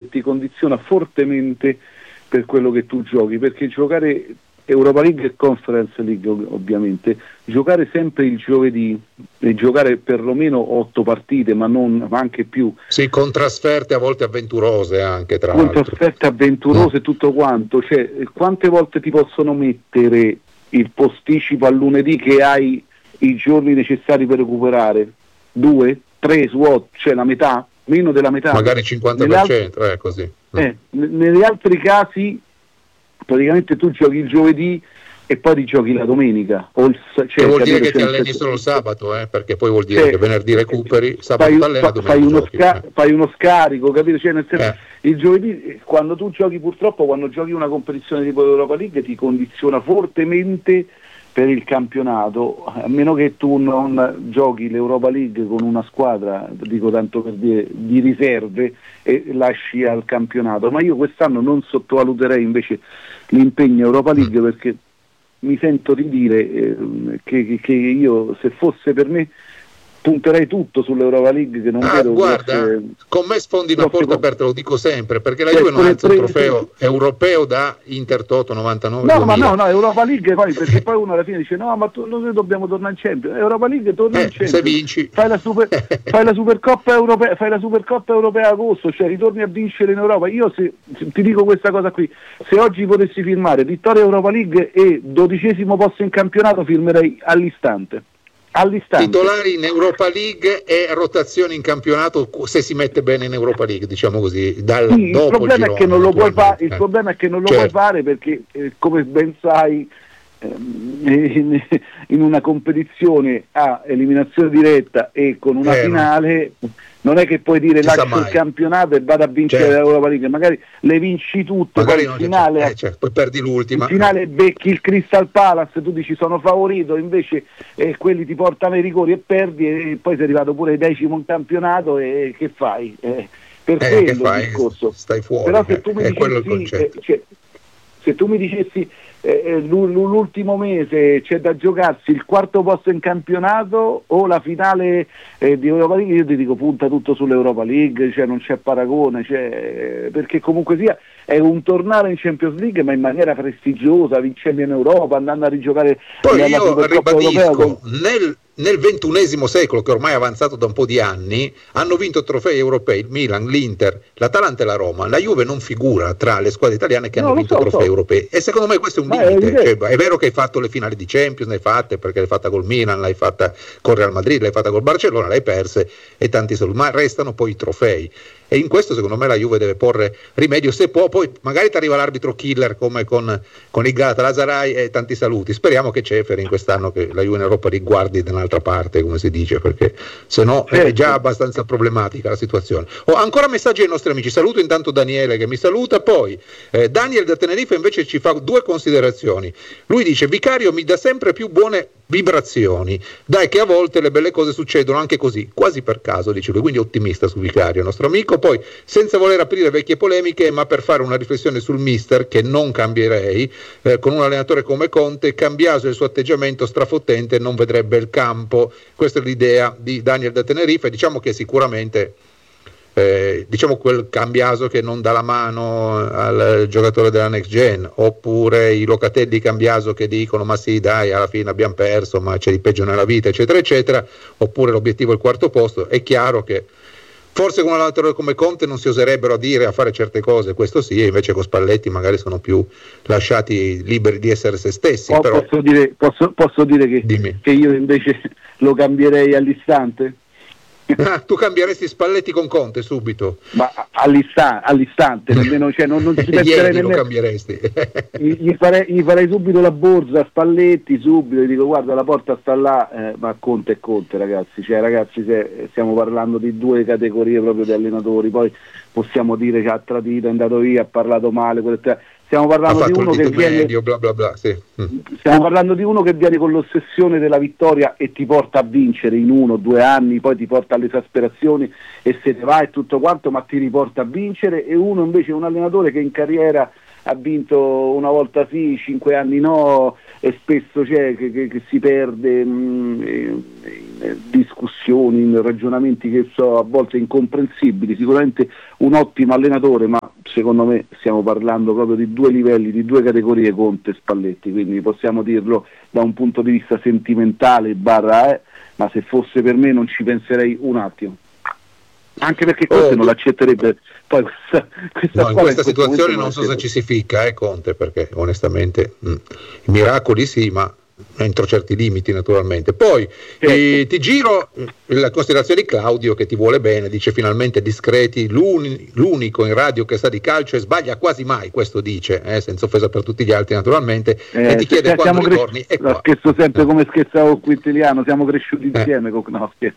ti condiziona fortemente per quello che tu giochi, perché giocare Europa League e Conference League ovviamente, giocare sempre il giovedì e giocare perlomeno 8 partite, ma anche più. Sì, con trasferte a volte avventurose anche, tra con l'altro. Trasferte avventurose e tutto quanto, cioè quante volte ti possono mettere il posticipo al lunedì che hai i giorni necessari per recuperare? 2, 3 su 8, cioè la metà, meno della metà. Magari 50%, così. Negli altri casi praticamente tu giochi il giovedì e poi ti giochi la domenica. Che vuol dire che ti alleni solo il sabato, perché poi vuol dire che venerdì recuperi, sabato ti allena, domenica fai uno scarico, capito? Cioè, nel senso, il giovedì, quando tu giochi, purtroppo, quando giochi una competizione tipo Europa League ti condiziona fortemente per il campionato, a meno che tu non giochi l'Europa League con una squadra, dico tanto per dire, di riserve e lasci al campionato. Ma io quest'anno non sottovaluterei invece l'impegno Europa League, perché mi sento di dire che io, se fosse per me, punterei tutto sull'Europa League, che non vedo. Guarda, con me sfondi una porta aperta, lo dico sempre, perché la Juve non alza un trofeo europeo da Intertoto 99. No, Europa League poi, perché poi uno alla fine dice no, ma noi dobbiamo tornare in Champions. Europa League torna in Champions. Se vinci fai la Supercoppa europea, fai la Supercoppa europea a agosto, cioè ritorni a vincere in Europa. Io ti dico questa cosa qui, se oggi potessi firmare vittoria Europa League e 12° posto in campionato, firmerei all'istante. Titolari in Europa League e rotazione in campionato, se si mette bene in Europa League, diciamo così, il problema è che non lo puoi fare, il problema è che non lo puoi fare perché come ben sai in una competizione a eliminazione diretta e con una finale non è che puoi dire lascio il campionato e vado a vincere l'Europa League, magari le vinci tutte, magari poi in finale poi perdi l'ultima, in finale becchi il Crystal Palace, tu dici sono favorito, invece quelli ti portano ai rigori e perdi, e poi sei arrivato pure 10° in campionato, e che fai? Per quello che fai? Il discorso. Stai fuori. Però se tu mi dicessi, se tu mi dicessi l'ultimo mese c'è da giocarsi il 4° posto in campionato o la finale di Europa League, io ti dico punta tutto sull'Europa League, cioè non c'è paragone, perché comunque sia è un tornare in Champions League ma in maniera prestigiosa, vincendo in Europa, andando a rigiocare. Poi io ribadisco, nel XXI secolo, che ormai è avanzato da un po' di anni, hanno vinto trofei europei il Milan, l'Inter, l'Atalanta e la Roma. La Juve non figura tra le squadre italiane che hanno vinto trofei europei, e secondo me questo è un limite. È vero che hai fatto le finali di Champions, ne hai fatte, perché l'hai fatta col Milan, l'hai fatta con Real Madrid, l'hai fatta col Barcellona, l'hai perse e tanti saluti, ma restano poi i trofei. E in questo secondo me la Juve deve porre rimedio, se può. Poi magari ti arriva l'arbitro killer come con il Galatasaray, e tanti saluti. Speriamo che Ceferin quest'anno, che la Juve in Europa riguardi da un'altra parte, come si dice, perché se no è già abbastanza problematica la situazione. Ancora messaggi ai nostri amici. Saluto intanto Daniele che mi saluta, poi Daniel da Tenerife invece ci fa 2 considerazioni. Lui dice: Vicario mi dà sempre più buone vibrazioni, dai che a volte le belle cose succedono anche così, quasi per caso, dice lui, quindi ottimista su Vicario, nostro amico. Poi, senza voler aprire vecchie polemiche, ma per fare una riflessione sul mister, che non cambierei, con un allenatore come Conte, Cambiaso e il suo atteggiamento strafottente non vedrebbe il campo. Questa è l'idea di Daniel da Tenerife. Diciamo che sicuramente quel Cambiaso che non dà la mano al giocatore della next gen, oppure i Locatelli Cambiaso che dicono ma sì dai alla fine abbiamo perso ma c'è di peggio nella vita, eccetera eccetera, oppure l'obiettivo è il 4° posto. È chiaro che forse con un allenatore come Conte non si oserebbero a fare certe cose, questo sì, e invece con Spalletti magari sono più lasciati liberi di essere se stessi. Però posso dire che io invece lo cambierei all'istante. Tu cambieresti Spalletti con Conte subito? Ma all'istante, nemmeno, non ci penserei nemmeno. Lo cambieresti? gli farei subito la borsa a Spalletti, subito, gli dico guarda la porta sta là, ma Conte è Conte, ragazzi, stiamo parlando di 2 categorie proprio di allenatori, poi possiamo dire che ha tradito, è andato via, ha parlato male, stiamo parlando di uno che viene medio, bla bla bla, sì. Stiamo parlando di uno che viene con l'ossessione della vittoria e ti porta a vincere in 1 o 2 anni, poi ti porta all'esasperazione e se ne va e tutto quanto, ma ti riporta a vincere. E uno invece, un allenatore che in carriera ha vinto una volta sì, 5 anni no, e spesso c'è che si perde in discussioni, in ragionamenti che so a volte incomprensibili. Sicuramente un ottimo allenatore, ma secondo me stiamo parlando proprio di due livelli, di due categorie, Conte e Spalletti, quindi possiamo dirlo da un punto di vista sentimentale ma se fosse per me non ci penserei un attimo. Anche perché Conte non l'accetterebbe poi questa in questa situazione non so se ci si ficca Conte, perché onestamente i miracoli sì, ma entro certi limiti naturalmente. Poi ti giro la considerazione di Claudio che ti vuole bene, dice finalmente discreti, l'unico in radio che sa di calcio e sbaglia quasi mai, questo dice, senza offesa per tutti gli altri naturalmente, e ti chiede quando ritorni. Scherzo sempre come scherzavo con Quintiliano, siamo cresciuti insieme con Knopf.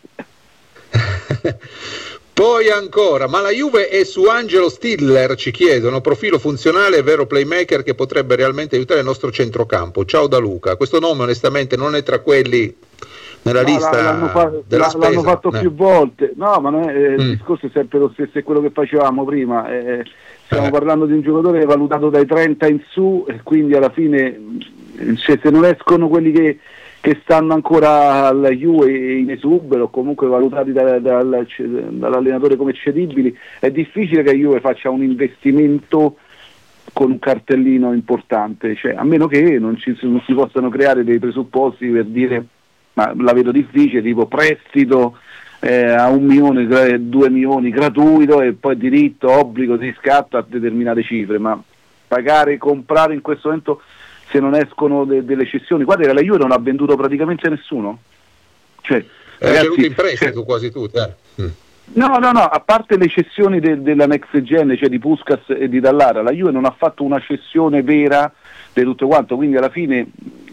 Poi ancora, ma la Juve è su Angelo Stiller, ci chiedono, profilo funzionale e vero playmaker che potrebbe realmente aiutare il nostro centrocampo. Ciao da Luca, questo nome onestamente non è tra quelli nella lista della spesa. L'hanno fatto più volte, no, ma non è, il discorso è sempre lo stesso, è quello che facevamo prima, stiamo parlando di un giocatore valutato dai 30 in su, e quindi alla fine se non escono quelli che stanno ancora alla Juve in esubero, comunque valutati dall'allenatore come cedibili, è difficile che la Juve faccia un investimento con un cartellino importante, cioè, a meno che non si possano creare dei presupposti per dire, ma la vedo difficile, tipo prestito a 1 milione, 2 milioni gratuito e poi diritto, obbligo di riscatto a determinate cifre, ma comprare in questo momento, se non escono delle cessioni, guarda che la Juve non ha venduto praticamente nessuno, cioè ragazzi, in prestito quasi tutti. No, a parte le cessioni della next gen, cioè di Puskas e di Dallara, la Juve non ha fatto una cessione vera di tutto quanto, quindi alla fine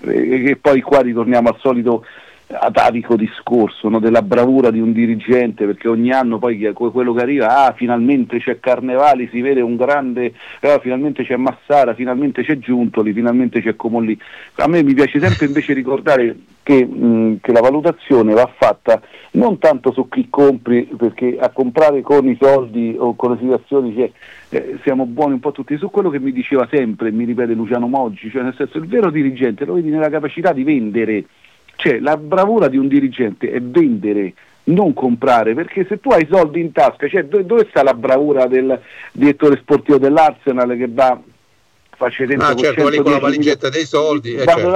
e poi qua ritorniamo al solito atavico discorso, no, della bravura di un dirigente, perché ogni anno poi quello che arriva, finalmente c'è Carnevali, si vede un grande, finalmente c'è Massara, finalmente c'è Giuntoli, finalmente c'è Comolli. A me mi piace sempre invece ricordare che la valutazione va fatta non tanto su chi compri, perché a comprare con i soldi o con le situazioni siamo buoni un po' tutti, su quello che mi diceva sempre, mi ripete Luciano Moggi, cioè nel senso il vero dirigente lo vedi nella capacità di vendere. Cioè la bravura di un dirigente è vendere, non comprare, perché se tu hai soldi in tasca, cioè dove sta la bravura del direttore sportivo dell'Arsenal che va, faccio esempio, certo, lì con la valigetta dei soldi,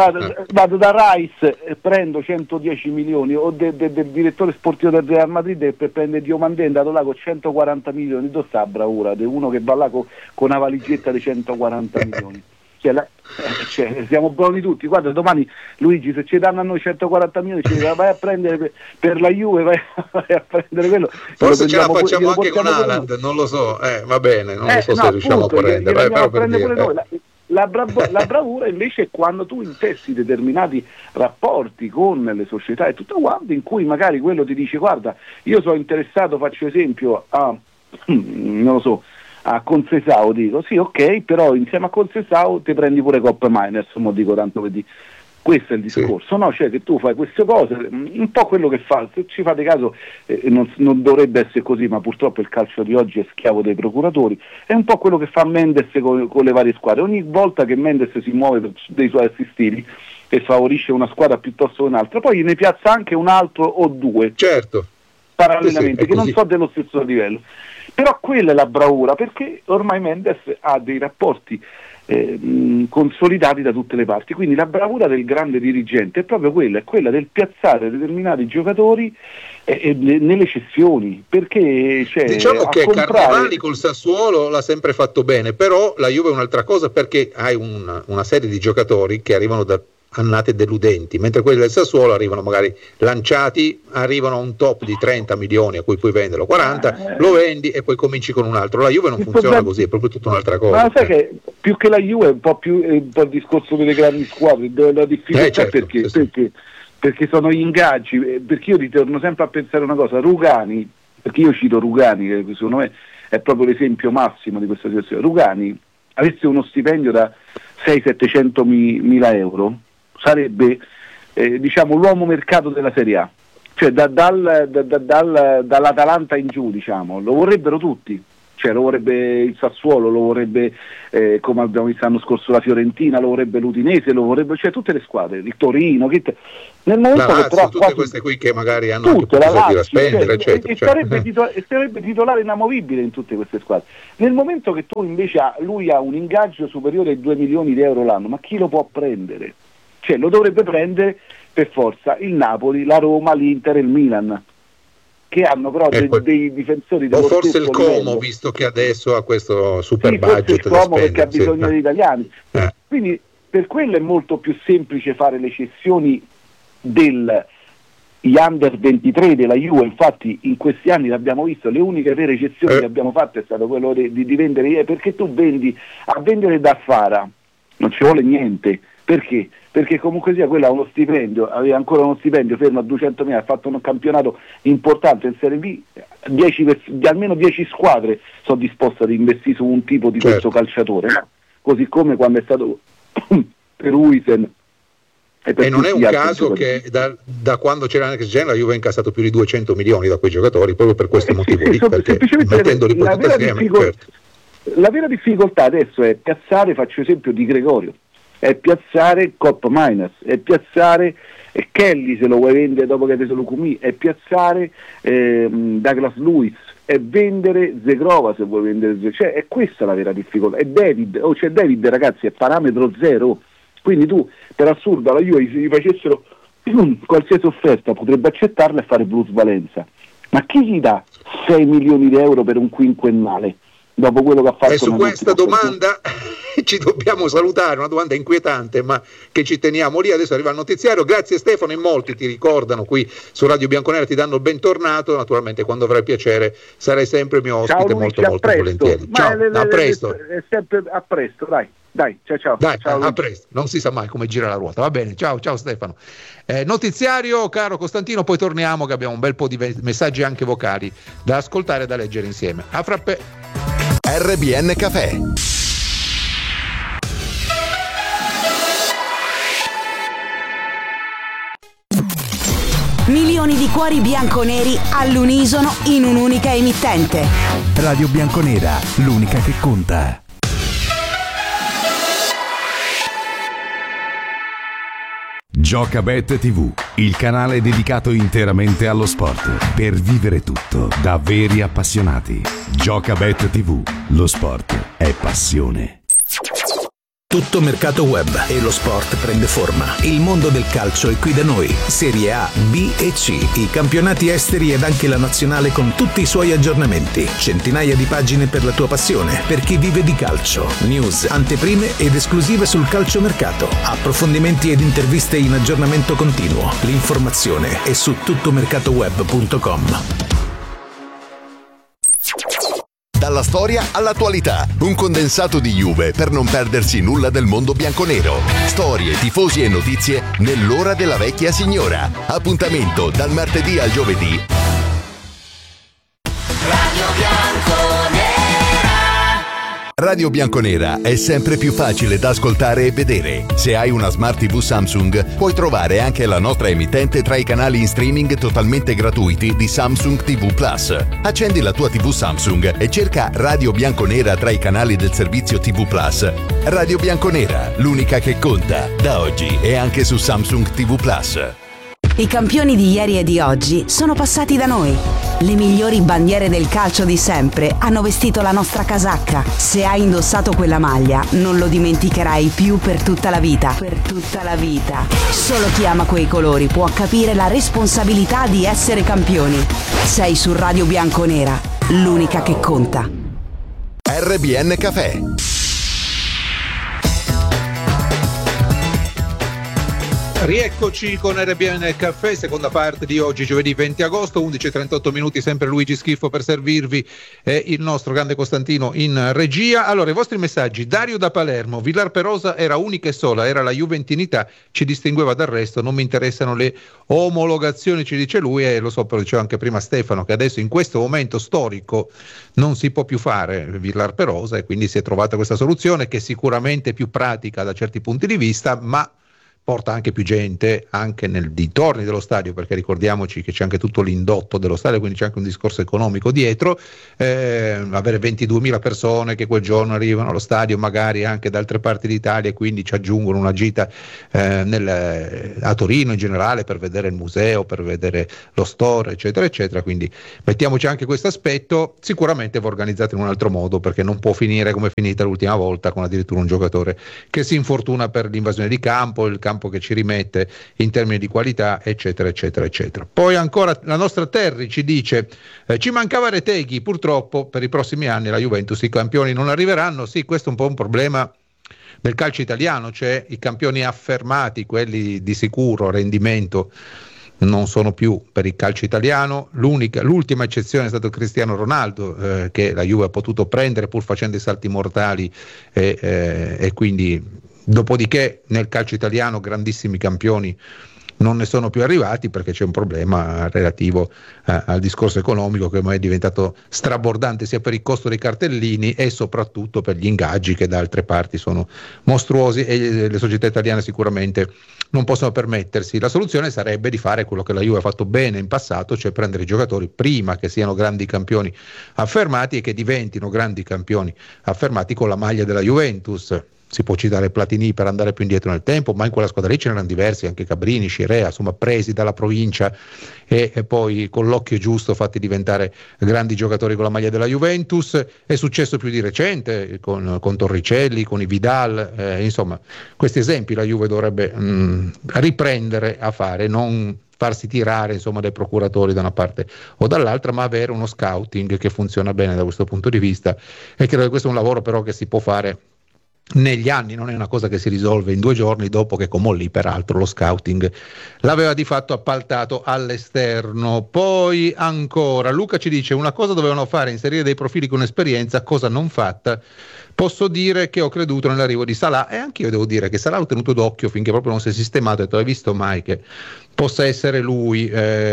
vado da Rice e prendo 110 milioni, o del direttore sportivo del Real Madrid per prendere Diomandé, è andato là con 140 milioni, dove sta la bravura di uno che va là con una valigetta di 140 milioni? Siamo buoni tutti, guarda domani Luigi se ci danno a noi 140 milioni vai a prendere per la Juve, vai a prendere quello, forse ce la facciamo anche con Haaland, non lo so, va bene, non lo so se riusciamo a prendere, però la bravura invece è quando tu intessi determinati rapporti con le società e tutto quanto, in cui magari quello ti dice guarda io sono interessato, faccio esempio a non lo so, a Concesao, dico sì, ok, però insieme a Concesao ti prendi pure Coppa Miners, mo dico tanto per dire. Questo è il discorso, sì. No? Cioè che tu fai queste cose, un po' quello che fa, se ci fate caso non dovrebbe essere così, ma purtroppo il calcio di oggi è schiavo dei procuratori, è un po' quello che fa Mendes con le varie squadre. Ogni volta che Mendes si muove dei suoi assistiti e favorisce una squadra piuttosto che un'altra, poi ne piazza anche un altro o due, certo, parallelamente, sì, che non so dello stesso livello. Però quella è la bravura, perché ormai Mendes ha dei rapporti consolidati da tutte le parti, quindi la bravura del grande dirigente è proprio quella, è quella del piazzare determinati giocatori nelle cessioni, perché diciamo che Carnevali col Sassuolo l'ha sempre fatto bene, però la Juve è un'altra cosa, perché hai una serie di giocatori che arrivano da annate deludenti, mentre quelli del Sassuolo arrivano magari lanciati, arrivano a un top di 30 milioni a cui puoi venderlo 40, lo vendi e poi cominci con un altro. La Juve non funziona così, è proprio tutta un'altra cosa. Ma sai che più che la Juve è un po' il discorso delle grandi squadre, la difficoltà, certo, perché sono gli ingaggi, perché io ritorno sempre a pensare una cosa, Rugani, perché io cito Rugani, che secondo me è proprio l'esempio massimo di questa situazione. Rugani avesse uno stipendio da 600-700 mila euro, sarebbe diciamo l'uomo mercato della Serie A, cioè dall'Atalanta in giù, diciamo, lo vorrebbero tutti, cioè lo vorrebbe il Sassuolo, lo vorrebbe come abbiamo visto l'anno scorso la Fiorentina, lo vorrebbe l'Udinese, lo vorrebbe, cioè tutte le squadre, il Torino, nel momento la Lazio, che però tutte quasi, queste qui che magari hanno anche tutte, pochi la soldi da Lazio, spendere, cioè, eccetera. E sarebbe titolare inamovibile in tutte queste squadre. Nel momento che tu invece lui ha un ingaggio superiore ai 2 milioni di euro l'anno, ma chi lo può prendere? Cioè lo dovrebbe prendere per forza il Napoli, la Roma, l'Inter e il Milan, che hanno però dei difensori dello o forse il Como, livello. visto che adesso ha questo super budget forse il da Como perché ha spendere, bisogno di italiani. Quindi per quello è molto più semplice fare le cessioni gli under 23 della Juve. Infatti in questi anni l'abbiamo visto, le uniche vere cessioni che abbiamo fatto è stato quello di vendere, perché tu a vendere da Fara non ci vuole niente. Perché? Perché comunque sia quella ha uno stipendio, aveva ancora uno stipendio fermo a 200.000, ha fatto un campionato importante in Serie B, almeno 10 squadre sono disposte ad investire su un tipo di questo calciatore, no? Così come quando è stato per Huijsen. E non è un caso che da quando c'era Alex Gen la Juve ha incassato più di 200 milioni da quei giocatori, proprio per questo motivo lì, perché mettendoli poi tutti assieme. La vera difficoltà adesso è piazzare, faccio esempio di Gregorio, è piazzare Cop Miners, è piazzare Kelly se lo vuoi vendere dopo che hai preso Lucumi, è piazzare Douglas Lewis, è vendere Zegrova se vuoi vendere, cioè è questa la vera difficoltà. E David, ragazzi, è parametro zero, quindi tu per assurdo alla Juve se gli facessero qualsiasi offerta potrebbe accettarla e fare plusvalenza, ma chi gli dà 6 milioni di euro per un quinquennale dopo quello che ha fatto? E su questa domanda ci dobbiamo salutare, una domanda inquietante ma che ci teniamo lì. Adesso arriva il notiziario. Grazie Stefano, in molti ti ricordano qui su Radio Bianconera, ti danno il bentornato, naturalmente quando avrai piacere sarai sempre mio ospite. Ciao, Luigi, molto volentieri. Ciao, a presto. Sempre a presto, dai, ciao. Dai, ciao, a presto, non si sa mai come gira la ruota, va bene, ciao Stefano. Notiziario, caro Costantino, poi torniamo che abbiamo un bel po' di messaggi anche vocali da ascoltare e da leggere insieme. A frappè. RBN Café. Milioni di cuori bianconeri all'unisono in un'unica emittente. Radio Bianconera, l'unica che conta. Giocabet TV, il canale dedicato interamente allo sport, per vivere tutto da veri appassionati. Giocabet TV, lo sport è passione. Tutto mercato web e lo sport prende forma. Il mondo del calcio è qui da noi. Serie A, B e C, i campionati esteri ed anche la nazionale con tutti i suoi aggiornamenti. Centinaia di pagine per la tua passione, per chi vive di calcio. News, anteprime ed esclusive sul calciomercato. Approfondimenti ed interviste in aggiornamento continuo. L'informazione è su tuttomercatoweb.com. Dalla storia all'attualità, un condensato di Juve per non perdersi nulla del mondo bianconero. Storie, tifosi e notizie nell'ora della vecchia signora. Appuntamento dal martedì al giovedì. Radio Bianconera. Radio Bianconera è sempre più facile da ascoltare e vedere. Se hai una Smart TV Samsung, puoi trovare anche la nostra emittente tra i canali in streaming totalmente gratuiti di Samsung TV Plus. Accendi la tua TV Samsung e cerca Radio Bianconera tra i canali del servizio TV Plus. Radio Bianconera, l'unica che conta, da oggi e anche su Samsung TV Plus. I campioni di ieri e di oggi sono passati da noi. Le migliori bandiere del calcio di sempre hanno vestito la nostra casacca. Se hai indossato quella maglia, non lo dimenticherai più per tutta la vita. Per tutta la vita. Solo chi ama quei colori può capire la responsabilità di essere campioni. Sei su Radio Bianconera, l'unica che conta. RBN Café. Rieccoci con RBN Caffè, seconda parte di oggi, giovedì 20 agosto, 11:38 minuti, sempre Luigi Schiffo per servirvi e il nostro grande Costantino in regia. Allora, i vostri messaggi: Dario da Palermo, Villar Perosa era unica e sola, era la juventinità, ci distingueva dal resto, non mi interessano le omologazioni, ci dice lui, e lo so, però diceva anche prima Stefano, che adesso in questo momento storico non si può più fare Villar Perosa e quindi si è trovata questa soluzione che è sicuramente più pratica da certi punti di vista, ma porta anche più gente anche nei dintorni dello stadio, perché ricordiamoci che c'è anche tutto l'indotto dello stadio, quindi c'è anche un discorso economico dietro. Avere 22.000 persone che quel giorno arrivano allo stadio magari anche da altre parti d'Italia e quindi ci aggiungono una gita a Torino in generale per vedere il museo, per vedere lo store, eccetera eccetera, quindi mettiamoci anche questo aspetto. Sicuramente va organizzato in un altro modo, perché non può finire come è finita l'ultima volta, con addirittura un giocatore che si infortuna per l'invasione di campo, il campo che ci rimette in termini di qualità, eccetera eccetera eccetera. Poi ancora la nostra Terry ci dice ci mancava Retegui, purtroppo per i prossimi anni la Juventus i campioni non arriveranno. Sì, questo è un po' un problema del calcio italiano, cioè i campioni affermati, quelli di sicuro rendimento, non sono più per il calcio italiano. L'ultima eccezione è stato Cristiano Ronaldo, che la Juve ha potuto prendere pur facendo i salti mortali, e quindi dopodiché nel calcio italiano grandissimi campioni non ne sono più arrivati, perché c'è un problema relativo al discorso economico che ormai è diventato strabordante sia per il costo dei cartellini e soprattutto per gli ingaggi che da altre parti sono mostruosi, e le società italiane sicuramente non possono permettersi. La soluzione sarebbe di fare quello che la Juve ha fatto bene in passato, cioè prendere i giocatori prima che siano grandi campioni affermati e che diventino grandi campioni affermati con la maglia della Juventus. Si può citare Platini per andare più indietro nel tempo, ma in quella squadra lì ce n'erano diversi, anche Cabrini, Scirea, insomma presi dalla provincia e poi con l'occhio giusto fatti diventare grandi giocatori con la maglia della Juventus. È successo più di recente con Torricelli, con i Vidal, insomma questi esempi la Juve dovrebbe riprendere a fare, non farsi tirare insomma dai procuratori da una parte o dall'altra, ma avere uno scouting che funziona bene da questo punto di vista, e credo che questo è un lavoro però che si può fare negli anni, non è una cosa che si risolve in 2 giorni, dopo che Comolli peraltro lo scouting l'aveva di fatto appaltato all'esterno. Poi ancora Luca ci dice una cosa dovevano fare, inserire dei profili con esperienza, cosa non fatta. Posso dire che ho creduto nell'arrivo di Salah, e anche io devo dire che Salah ho tenuto d'occhio finché proprio non si è sistemato, e tu hai visto mai che possa essere lui.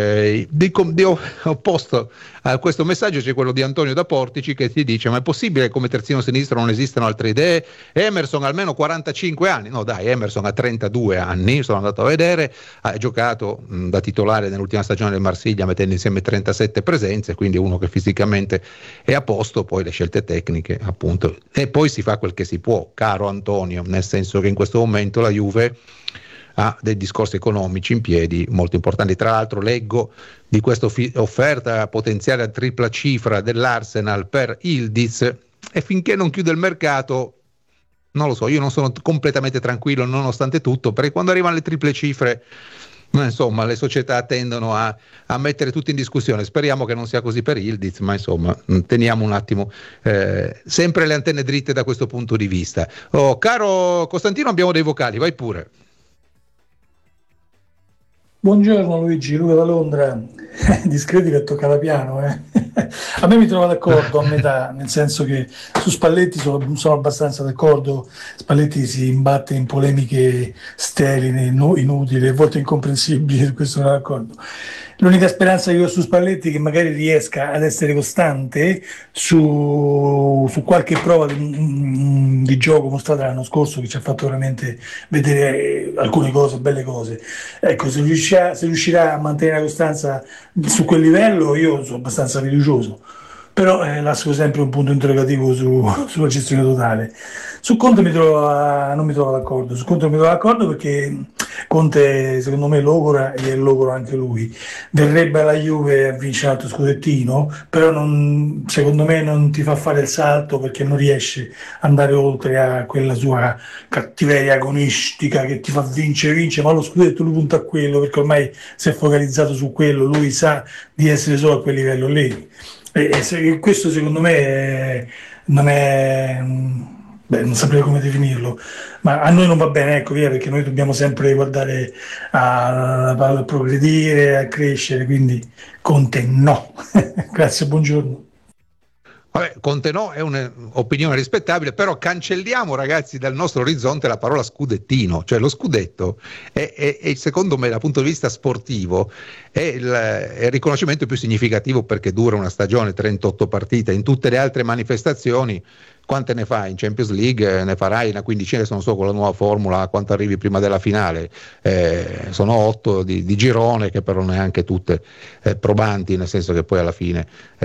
Ho posto a questo messaggio c'è quello di Antonio da Portici che ti dice: ma è possibile che come terzino sinistro non esistano altre idee? Emerson almeno 45 anni, no dai, Emerson ha 32 anni, sono andato a vedere, ha giocato da titolare nell'ultima stagione del Marsiglia mettendo insieme 37 presenze, quindi uno che fisicamente è a posto, poi le scelte tecniche appunto, e poi si fa quel che si può, caro Antonio, nel senso che in questo momento la Juve ha dei discorsi economici in piedi molto importanti. Tra l'altro leggo di questa offerta potenziale a tripla cifra dell'Arsenal per Ildiz, e finché non chiude il mercato non lo so, io non sono completamente tranquillo nonostante tutto, perché quando arrivano le triple cifre insomma le società tendono a mettere tutto in discussione. Speriamo che non sia così per Ildiz, ma insomma teniamo un attimo sempre le antenne dritte da questo punto di vista. Caro Costantino, abbiamo dei vocali, vai pure. Buongiorno Luigi, Luca da Londra. Discreti che toccava piano, A me mi trovo d'accordo a metà, nel senso che su Spalletti sono abbastanza d'accordo. Spalletti si imbatte in polemiche sterili, inutili, a volte incomprensibili, su questo sono d'accordo. L'unica speranza che ho su Spalletti è che magari riesca ad essere costante su qualche prova di gioco mostrata l'anno scorso, che ci ha fatto veramente vedere alcune cose, belle cose. Ecco, se riuscirà a mantenere la costanza su quel livello, io sono abbastanza fiducioso. Però lascio sempre un punto interrogativo sulla gestione totale. Su Conte non mi trovo d'accordo. Su Conte non mi trovo d'accordo perché Conte secondo me logora, e logora anche lui. Verrebbe alla Juve a vincere un altro scudettino, però secondo me non ti fa fare il salto, perché non riesce ad andare oltre a quella sua cattiveria agonistica che ti fa vincere, ma lo scudetto lui punta a quello, perché ormai si è focalizzato su quello, lui sa di essere solo a quel livello lì. E questo secondo me non è, non saprei come definirlo, ma a noi non va bene, ecco, via, perché noi dobbiamo sempre guardare a progredire, a crescere, quindi Conte no. Grazie, buongiorno. Vabbè, Conte no, è un'opinione rispettabile, però cancelliamo, ragazzi, dal nostro orizzonte la parola scudettino, cioè lo scudetto è secondo me dal punto di vista sportivo è il riconoscimento più significativo, perché dura una stagione, 38 partite. In tutte le altre manifestazioni quante ne fai in Champions League? Ne farai una quindicina, se non so con la nuova formula quanto arrivi prima della finale, sono 8 di girone, che però neanche tutte probanti, nel senso che poi alla fine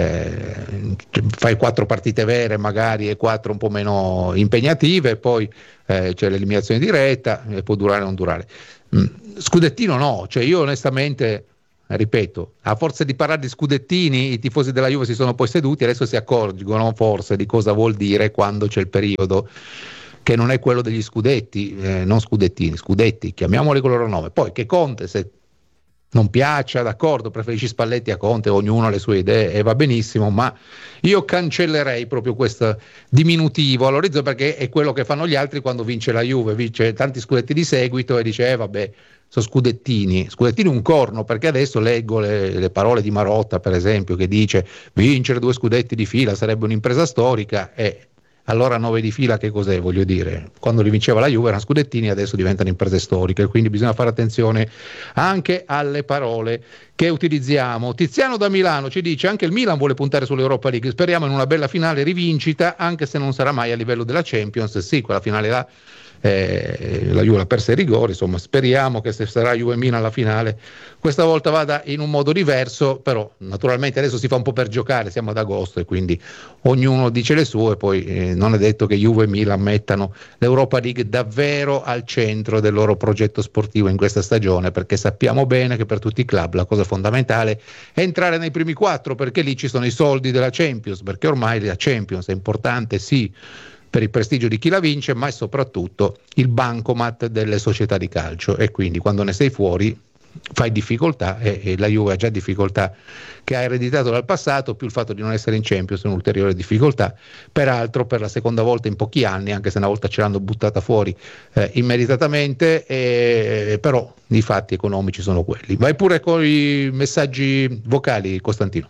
fai 4 partite vere magari e 4 un po' meno impegnative, poi c'è l'eliminazione diretta e può durare o non durare. Scudettino no, cioè io onestamente, ripeto, a forza di parlare di scudettini i tifosi della Juve si sono poi seduti, adesso si accorgono forse di cosa vuol dire quando c'è il periodo che non è quello degli scudetti, non scudettini, scudetti, chiamiamoli con il loro nome. Poi che Conte, se non piaccia, d'accordo, preferisci Spalletti a Conte, ognuno ha le sue idee e va benissimo, ma io cancellerei proprio questo diminutivo a Lorenzo, perché è quello che fanno gli altri quando vince la Juve, vince tanti scudetti di seguito e dice vabbè, sono scudettini un corno, perché adesso leggo le parole di Marotta, per esempio, che dice vincere 2 scudetti di fila sarebbe un'impresa storica, e allora 9 di fila che cos'è? Voglio dire, quando li vinceva la Juve erano scudettini, adesso diventano imprese storiche, quindi bisogna fare attenzione anche alle parole che utilizziamo. Tiziano da Milano ci dice anche il Milan vuole puntare sull'Europa League, speriamo in una bella finale rivincita, anche se non sarà mai a livello della Champions. Sì, quella finale là la Juve l'ha persa ai rigori, insomma speriamo che se sarà Juve Milan alla finale questa volta vada in un modo diverso, però naturalmente adesso si fa un po' per giocare, siamo ad agosto e quindi ognuno dice le sue, poi non è detto che Juve e Milan mettano l'Europa League davvero al centro del loro progetto sportivo in questa stagione, perché sappiamo bene che per tutti i club la cosa fondamentale è entrare nei primi 4, perché lì ci sono i soldi della Champions, perché ormai la Champions è importante sì per il prestigio di chi la vince, ma è soprattutto il bancomat delle società di calcio, e quindi quando ne sei fuori fai difficoltà, e la Juve ha già difficoltà che ha ereditato dal passato, più il fatto di non essere in Champions è un'ulteriore difficoltà, peraltro per la seconda volta in pochi anni, anche se una volta ce l'hanno buttata fuori immeritatamente, però i fatti economici sono quelli. Vai pure con i messaggi vocali, Costantino.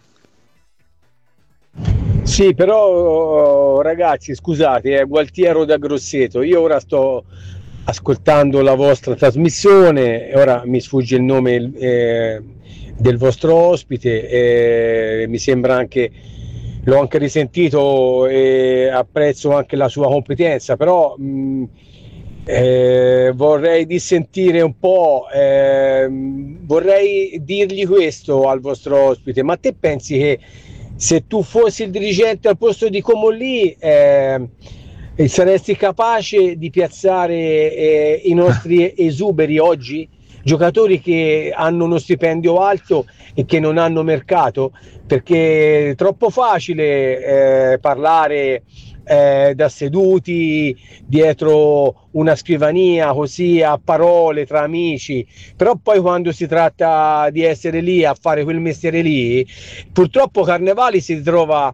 Sì, però ragazzi, scusate, Gualtiero da Grosseto, io ora sto ascoltando la vostra trasmissione, ora mi sfugge il nome del vostro ospite, mi sembra anche, l'ho anche risentito e apprezzo anche la sua competenza, però vorrei dissentire un po', vorrei dirgli questo al vostro ospite: ma te pensi che se tu fossi il dirigente al posto di Comolli saresti capace di piazzare i nostri esuberi oggi, giocatori che hanno uno stipendio alto e che non hanno mercato? Perché è troppo facile parlare da seduti dietro una scrivania, così a parole tra amici, però poi quando si tratta di essere lì a fare quel mestiere lì, purtroppo Carnevali si trova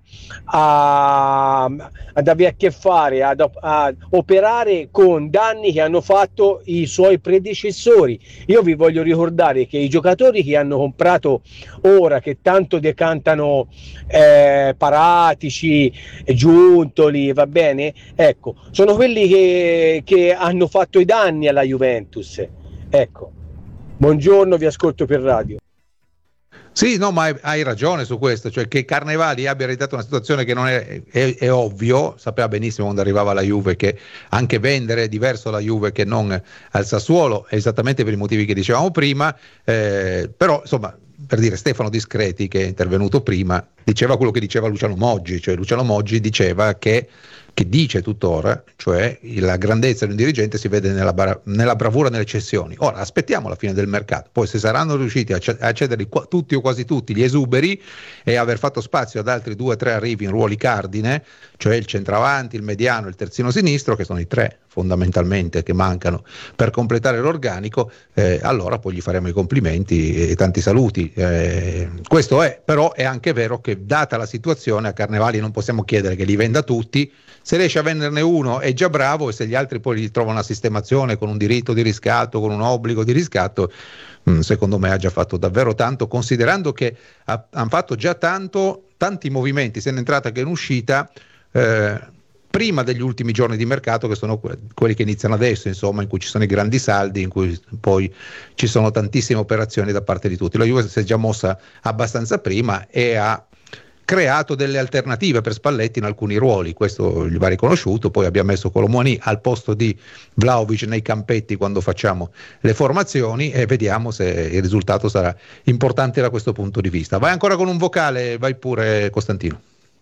ad avere a che fare, ad operare con danni che hanno fatto i suoi predecessori. Io vi voglio ricordare che i giocatori che hanno comprato ora, che tanto decantano Paratici, Giuntoli, va bene, ecco, sono quelli che hanno fatto i danni alla Juventus. Ecco, buongiorno, vi ascolto per radio. Sì, no, ma hai ragione su questo, cioè che Carnevali abbia ereditato una situazione che non è ovvio, sapeva benissimo quando arrivava la Juve che anche vendere è diverso alla Juve che non al Sassuolo, esattamente per i motivi che dicevamo prima, però insomma, per dire, Stefano Discreti, che è intervenuto prima, diceva quello che diceva Luciano Moggi, cioè Luciano Moggi diceva che dice tuttora, cioè la grandezza di un dirigente si vede nella bravura nelle cessioni. Ora aspettiamo la fine del mercato, poi se saranno riusciti a cedere tutti o quasi tutti gli esuberi e aver fatto spazio ad altri 2 o 3 arrivi in ruoli cardine, cioè il centravanti, il mediano e il terzino sinistro, che sono i 3 fondamentalmente che mancano per completare l'organico, allora poi gli faremo i complimenti e tanti saluti. Questo è, però è anche vero che data la situazione a Carnevali non possiamo chiedere che li venda tutti. Se riesce a venderne uno è già bravo, e se gli altri poi gli trovano una sistemazione con un diritto di riscatto, con un obbligo di riscatto, secondo me ha già fatto davvero tanto, considerando che hanno fatto già tanti movimenti sia in entrata che in uscita prima degli ultimi giorni di mercato, che sono quelli che iniziano adesso, insomma, in cui ci sono i grandi saldi, in cui poi ci sono tantissime operazioni da parte di tutti. La Juve si è già mossa abbastanza prima e ha creato delle alternative per Spalletti in alcuni ruoli, questo gli va riconosciuto. Poi abbiamo messo Colomoni al posto di Vlahovic nei campetti quando facciamo le formazioni, e vediamo se il risultato sarà importante da questo punto di vista. Vai ancora con un vocale, vai pure Costantino.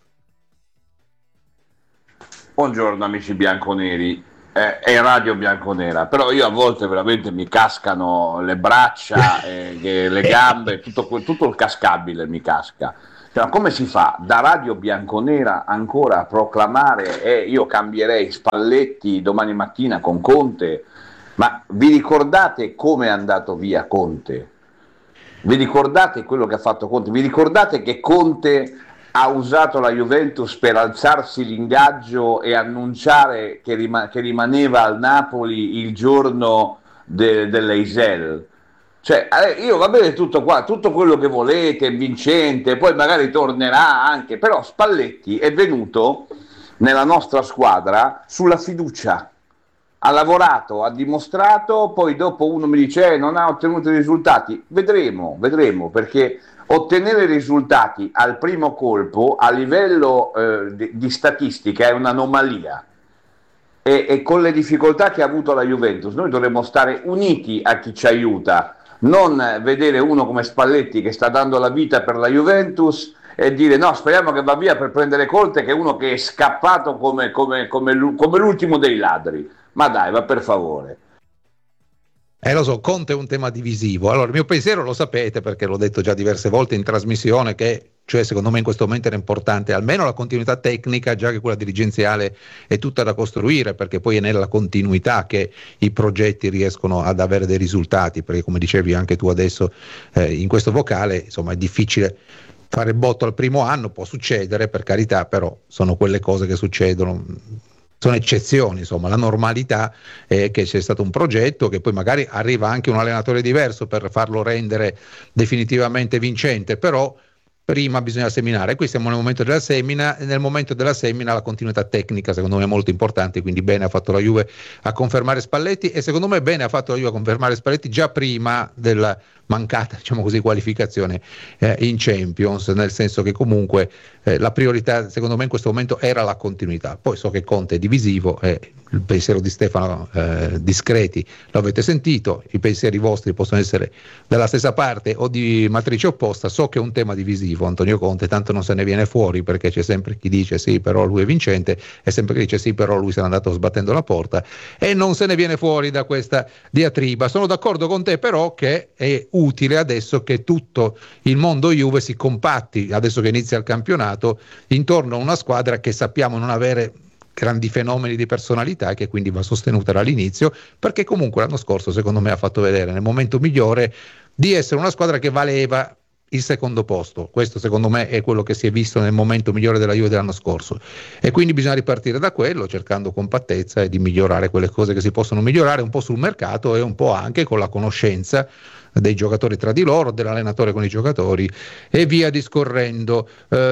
Buongiorno amici bianconeri, è Radio Bianconera, però io a volte veramente mi cascano le braccia, le gambe, tutto il cascabile mi casca. Cioè, come si fa da Radio Bianconera ancora a proclamare io cambierei Spalletti domani mattina con Conte? Ma vi ricordate come è andato via Conte? Vi ricordate quello che ha fatto Conte? Vi ricordate che Conte ha usato la Juventus per alzarsi l'ingaggio e annunciare che rimaneva al Napoli il giorno dell'Eisel? Cioè, io va bene tutto qua, tutto quello che volete, vincente, poi magari tornerà anche, però Spalletti è venuto nella nostra squadra sulla fiducia, ha lavorato, ha dimostrato, poi dopo uno mi dice non ha ottenuto i risultati, vedremo, perché ottenere risultati al primo colpo a livello di statistica è un'anomalia. E con le difficoltà che ha avuto la Juventus noi dovremmo stare uniti a chi ci aiuta, non vedere uno come Spalletti che sta dando la vita per la Juventus e dire no, speriamo che va via per prendere Conte, che è uno che è scappato come l'ultimo dei ladri. Ma dai, va per favore. Lo so, Conte è un tema divisivo. Allora, il mio pensiero lo sapete, perché l'ho detto già diverse volte in trasmissione, che cioè secondo me in questo momento era importante almeno la continuità tecnica, già che quella dirigenziale è tutta da costruire, perché poi è nella continuità che i progetti riescono ad avere dei risultati, perché come dicevi anche tu adesso in questo vocale, insomma è difficile fare botto al primo anno, può succedere per carità, però sono quelle cose che succedono. Sono eccezioni, insomma, la normalità è che c'è stato un progetto, che poi magari arriva anche un allenatore diverso per farlo rendere definitivamente vincente, però prima bisogna seminare. Qui siamo nel momento della semina, e nel momento della semina la continuità tecnica secondo me è molto importante, quindi bene ha fatto la Juve a confermare Spalletti, e secondo me bene ha fatto la Juve a confermare Spalletti già prima della mancata, diciamo così, qualificazione in Champions, nel senso che comunque la priorità secondo me in questo momento era la continuità. Poi so che Conte è divisivo, il pensiero di Stefano discreti l'avete sentito, i pensieri vostri possono essere dalla stessa parte o di matrice opposta. So che è un tema divisivo Antonio Conte, tanto non se ne viene fuori, perché c'è sempre chi dice sì però lui è vincente e sempre chi dice sì però lui se n'è andato sbattendo la porta, e non se ne viene fuori da questa diatriba. Sono d'accordo con te però che è utile adesso che tutto il mondo Juve si compatti, adesso che inizia il campionato, intorno a una squadra che sappiamo non avere grandi fenomeni di personalità, che quindi va sostenuta dall'inizio, perché comunque l'anno scorso secondo me ha fatto vedere nel momento migliore di essere una squadra che valeva il secondo posto. Questo secondo me è quello che si è visto nel momento migliore della Juve dell'anno scorso, e quindi bisogna ripartire da quello, cercando compattezza e di migliorare quelle cose che si possono migliorare, un po' sul mercato e un po' anche con la conoscenza dei giocatori tra di loro, dell'allenatore con i giocatori e via discorrendo.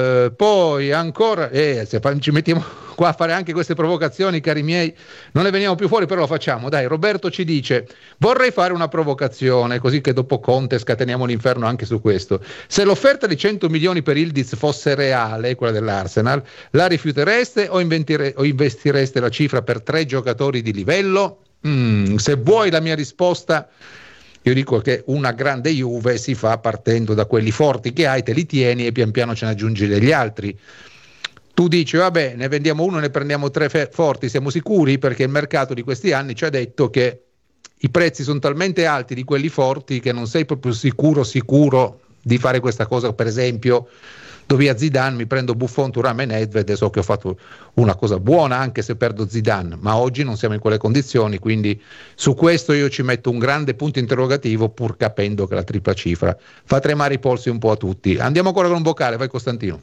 Poi ancora se ci mettiamo qua a fare anche queste provocazioni, cari miei, non ne veniamo più fuori, però lo facciamo. Dai, Roberto ci dice: vorrei fare una provocazione, così che dopo Conte scateniamo l'inferno anche su questo. Se l'offerta di 100 milioni per Yildiz fosse reale, quella dell'Arsenal, la rifiutereste o investireste la cifra per 3 giocatori di livello? Se vuoi la mia risposta, io dico che una grande Juve si fa partendo da quelli forti che hai, te li tieni e pian piano ce ne aggiungi degli altri. Tu dici vabbè, ne vendiamo uno, ne prendiamo 3 forti, siamo sicuri? Perché il mercato di questi anni ci ha detto che i prezzi sono talmente alti di quelli forti che non sei proprio sicuro di fare questa cosa. Per esempio, do via Zidane, mi prendo Buffon, Thuram e Nedved e so che ho fatto una cosa buona anche se perdo Zidane, ma oggi non siamo in quelle condizioni, quindi su questo io ci metto un grande punto interrogativo, pur capendo che la tripla cifra fa tremare i polsi un po' a tutti. Andiamo ancora con un vocale, vai Costantino.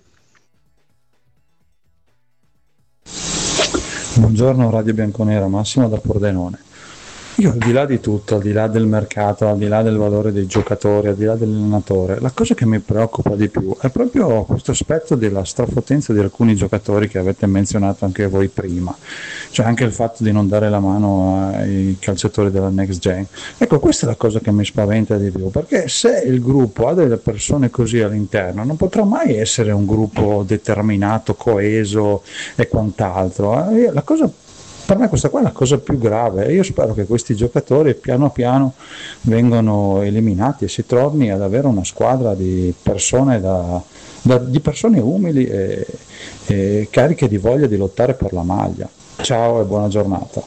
Buongiorno Radio Bianconera, Massimo da Pordenone. Io al di là di tutto, al di là del mercato, al di là del valore dei giocatori, al di là dell'allenatore, la cosa che mi preoccupa di più è proprio questo aspetto della strafotenza di alcuni giocatori che avete menzionato anche voi prima, cioè anche il fatto di non dare la mano ai calciatori della Next Gen. Ecco, questa è la cosa che mi spaventa di più, perché se il gruppo ha delle persone così all'interno non potrà mai essere un gruppo determinato, coeso e quant'altro. La cosa, per me questa qua è la cosa più grave. Io spero che questi giocatori piano piano vengano eliminati e si torni ad avere una squadra di persone, di persone umili e cariche di voglia di lottare per la maglia. Ciao e buona giornata.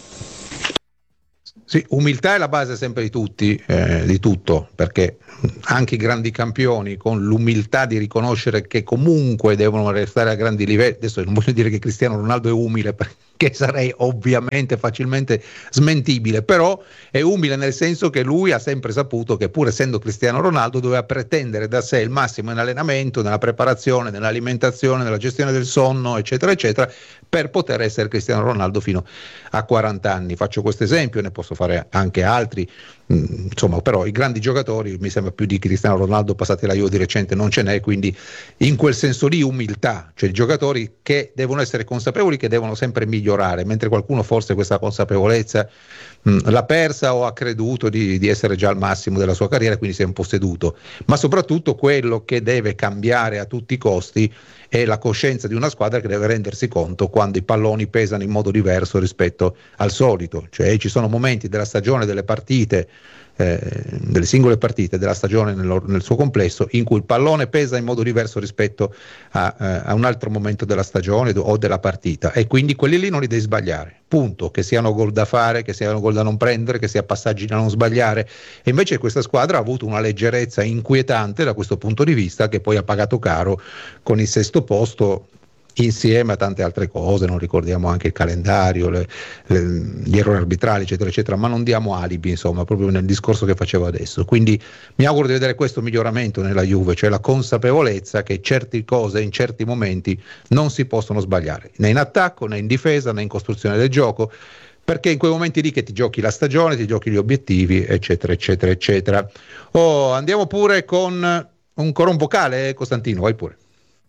Sì, umiltà è la base sempre di tutti, di tutto, perché anche i grandi campioni con l'umiltà di riconoscere che comunque devono restare a grandi livelli. Adesso non voglio dire che Cristiano Ronaldo è umile, perché sarei ovviamente facilmente smentibile, però è umile nel senso che lui ha sempre saputo che pur essendo Cristiano Ronaldo doveva pretendere da sé il massimo in allenamento, nella preparazione, nell'alimentazione, nella gestione del sonno, eccetera eccetera, per poter essere Cristiano Ronaldo fino a 40 anni. Faccio questo esempio, ne posso fare anche altri, insomma, però i grandi giocatori, mi sembra più di Cristiano Ronaldo passati la Juve di recente non ce n'è, quindi in quel senso lì umiltà, cioè i giocatori che devono essere consapevoli che devono sempre migliorare, mentre qualcuno forse questa consapevolezza l'ha persa o ha creduto di essere già al massimo della sua carriera, quindi si è un po' seduto. Ma soprattutto quello che deve cambiare a tutti i costi è la coscienza di una squadra che deve rendersi conto quando i palloni pesano in modo diverso rispetto al solito, cioè ci sono momenti della stagione, delle partite, delle singole partite della stagione nel suo complesso in cui il pallone pesa in modo diverso rispetto a un altro momento della stagione o della partita, e quindi quelli lì non li devi sbagliare, punto, che siano gol da fare, che siano gol da non prendere, che sia passaggi da non sbagliare. E invece questa squadra ha avuto una leggerezza inquietante da questo punto di vista, che poi ha pagato caro con il sesto posto, insieme a tante altre cose. Non ricordiamo anche il calendario, gli errori arbitrali, eccetera eccetera, ma non diamo alibi, insomma, proprio nel discorso che facevo adesso. Quindi mi auguro di vedere questo miglioramento nella Juve, cioè la consapevolezza che certe cose in certi momenti non si possono sbagliare, né in attacco, né in difesa, né in costruzione del gioco, perché in quei momenti lì che ti giochi la stagione, ti giochi gli obiettivi, eccetera eccetera eccetera. Andiamo pure con ancora un vocale, Costantino, vai pure.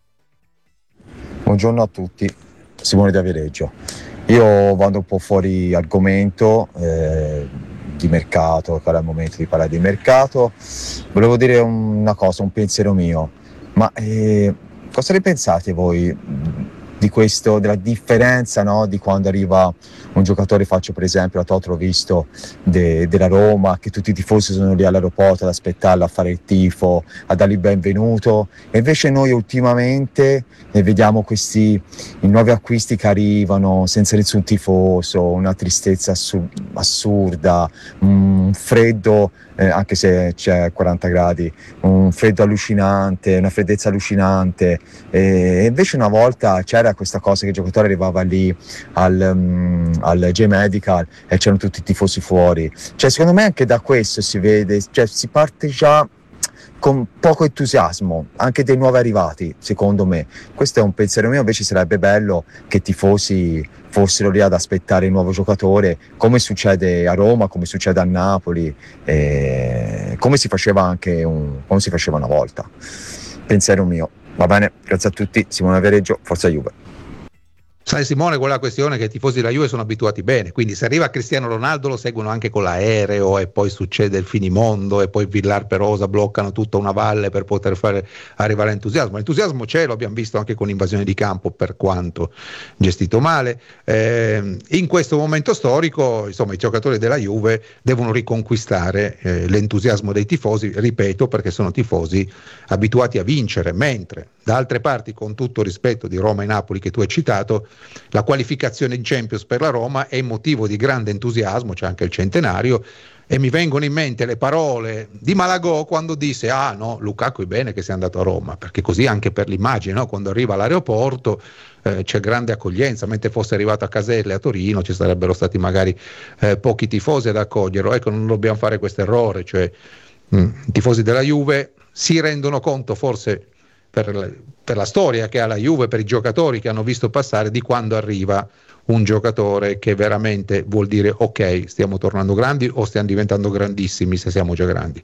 Buongiorno a tutti, Simone da Viareggio. Io vado un po' fuori argomento di mercato, che è il momento di parlare di mercato. Volevo dire una cosa, un pensiero mio, ma cosa ne pensate voi di questo, della differenza, no? Di quando arriva un giocatore, faccio per esempio la Totro visto della Roma, che tutti i tifosi sono lì all'aeroporto ad aspettarlo, a fare il tifo, a dargli il benvenuto, e invece noi ultimamente vediamo questi i nuovi acquisti che arrivano senza nessun tifoso, una tristezza assurda, un freddo, anche se c'è 40 gradi, un freddo allucinante, una freddezza allucinante, e invece una volta c'era questa cosa che il giocatore arrivava lì al J-Medical e c'erano tutti i tifosi fuori. Cioè, secondo me anche da questo si vede, cioè si parte già con poco entusiasmo anche dei nuovi arrivati, secondo me. Questo è un pensiero mio. Invece sarebbe bello che i tifosi fossero lì ad aspettare il nuovo giocatore, come succede a Roma, come succede a Napoli, come si faceva una volta. Pensiero mio. Va bene, grazie a tutti. Simone Viareggio, Forza Juve. Sai Simone, quella questione che i tifosi della Juve sono abituati bene, quindi se arriva Cristiano Ronaldo lo seguono anche con l'aereo, e poi succede il finimondo, e poi Villar Perosa bloccano tutta una valle per poter fare arrivare l'entusiasmo. L'entusiasmo c'è, lo abbiamo visto anche con l'invasione di campo, per quanto gestito male. In questo momento storico, insomma, i giocatori della Juve devono riconquistare l'entusiasmo dei tifosi, ripeto, perché sono tifosi abituati a vincere, mentre da altre parti, con tutto rispetto di Roma e Napoli che tu hai citato, la qualificazione in Champions per la Roma è motivo di grande entusiasmo, c'è anche il centenario, e mi vengono in mente le parole di Malagò quando disse: ah no, Lukaku è bene che sia andato a Roma, perché così anche per l'immagine, no? Quando arriva all'aeroporto c'è grande accoglienza, mentre fosse arrivato a Caselle, a Torino, ci sarebbero stati magari pochi tifosi ad accoglierlo. Ecco, non dobbiamo fare questo errore, cioè i tifosi della Juve si rendono conto forse per la storia che ha la Juve, per i giocatori che hanno visto passare, di quando arriva un giocatore che veramente vuol dire ok, stiamo tornando grandi o stiamo diventando grandissimi se siamo già grandi.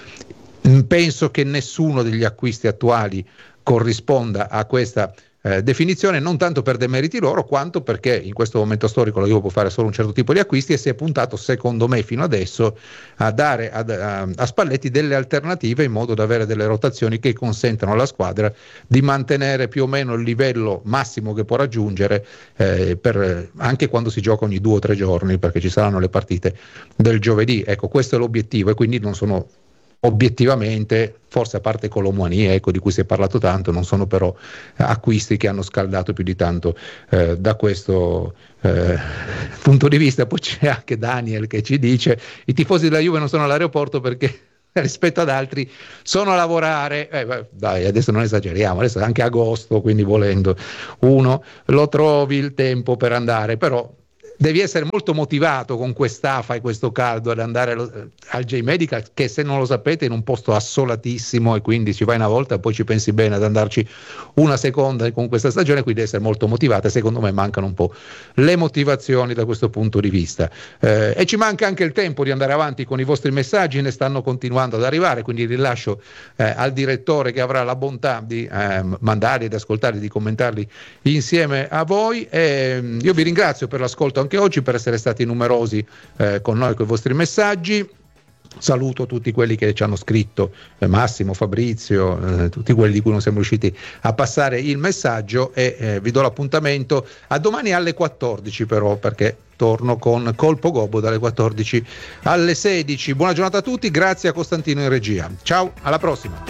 Penso che nessuno degli acquisti attuali corrisponda a questa definizione, non tanto per demeriti loro quanto perché in questo momento storico la Juve può fare solo un certo tipo di acquisti e si è puntato, secondo me, fino adesso a dare a Spalletti delle alternative in modo da avere delle rotazioni che consentano alla squadra di mantenere più o meno il livello massimo che può raggiungere anche quando si gioca ogni 2 o 3 giorni, perché ci saranno le partite del giovedì. Ecco, questo è l'obiettivo, e quindi non sono obiettivamente, forse a parte Colomouani, di cui si è parlato tanto, non sono però acquisti che hanno scaldato più di tanto da questo punto di vista. Poi c'è anche Daniel che ci dice: i tifosi della Juve non sono all'aeroporto perché rispetto ad altri sono a lavorare. Dai, adesso non esageriamo, adesso è anche agosto, quindi volendo uno lo trovi il tempo per andare, però devi essere molto motivato con quest'afa e questo caldo ad andare al J-Medical, che se non lo sapete è in un posto assolatissimo, e quindi ci vai una volta e poi ci pensi bene ad andarci una seconda con questa stagione, quindi devi essere molto motivata. Secondo me mancano un po' le motivazioni da questo punto di vista, e ci manca anche il tempo di andare avanti con i vostri messaggi, ne stanno continuando ad arrivare, quindi rilascio al direttore che avrà la bontà di mandarli, di ascoltarli, di commentarli insieme a voi. Io vi ringrazio per l'ascolto anche oggi, per essere stati numerosi con noi, con i vostri messaggi. Saluto tutti quelli che ci hanno scritto, Massimo, Fabrizio, tutti quelli di cui non siamo riusciti a passare il messaggio, e vi do l'appuntamento a domani alle 14 però, perché torno con Colpo Gobbo dalle 14 alle 16. Buona giornata a tutti, grazie a Costantino in regia. Ciao, alla prossima.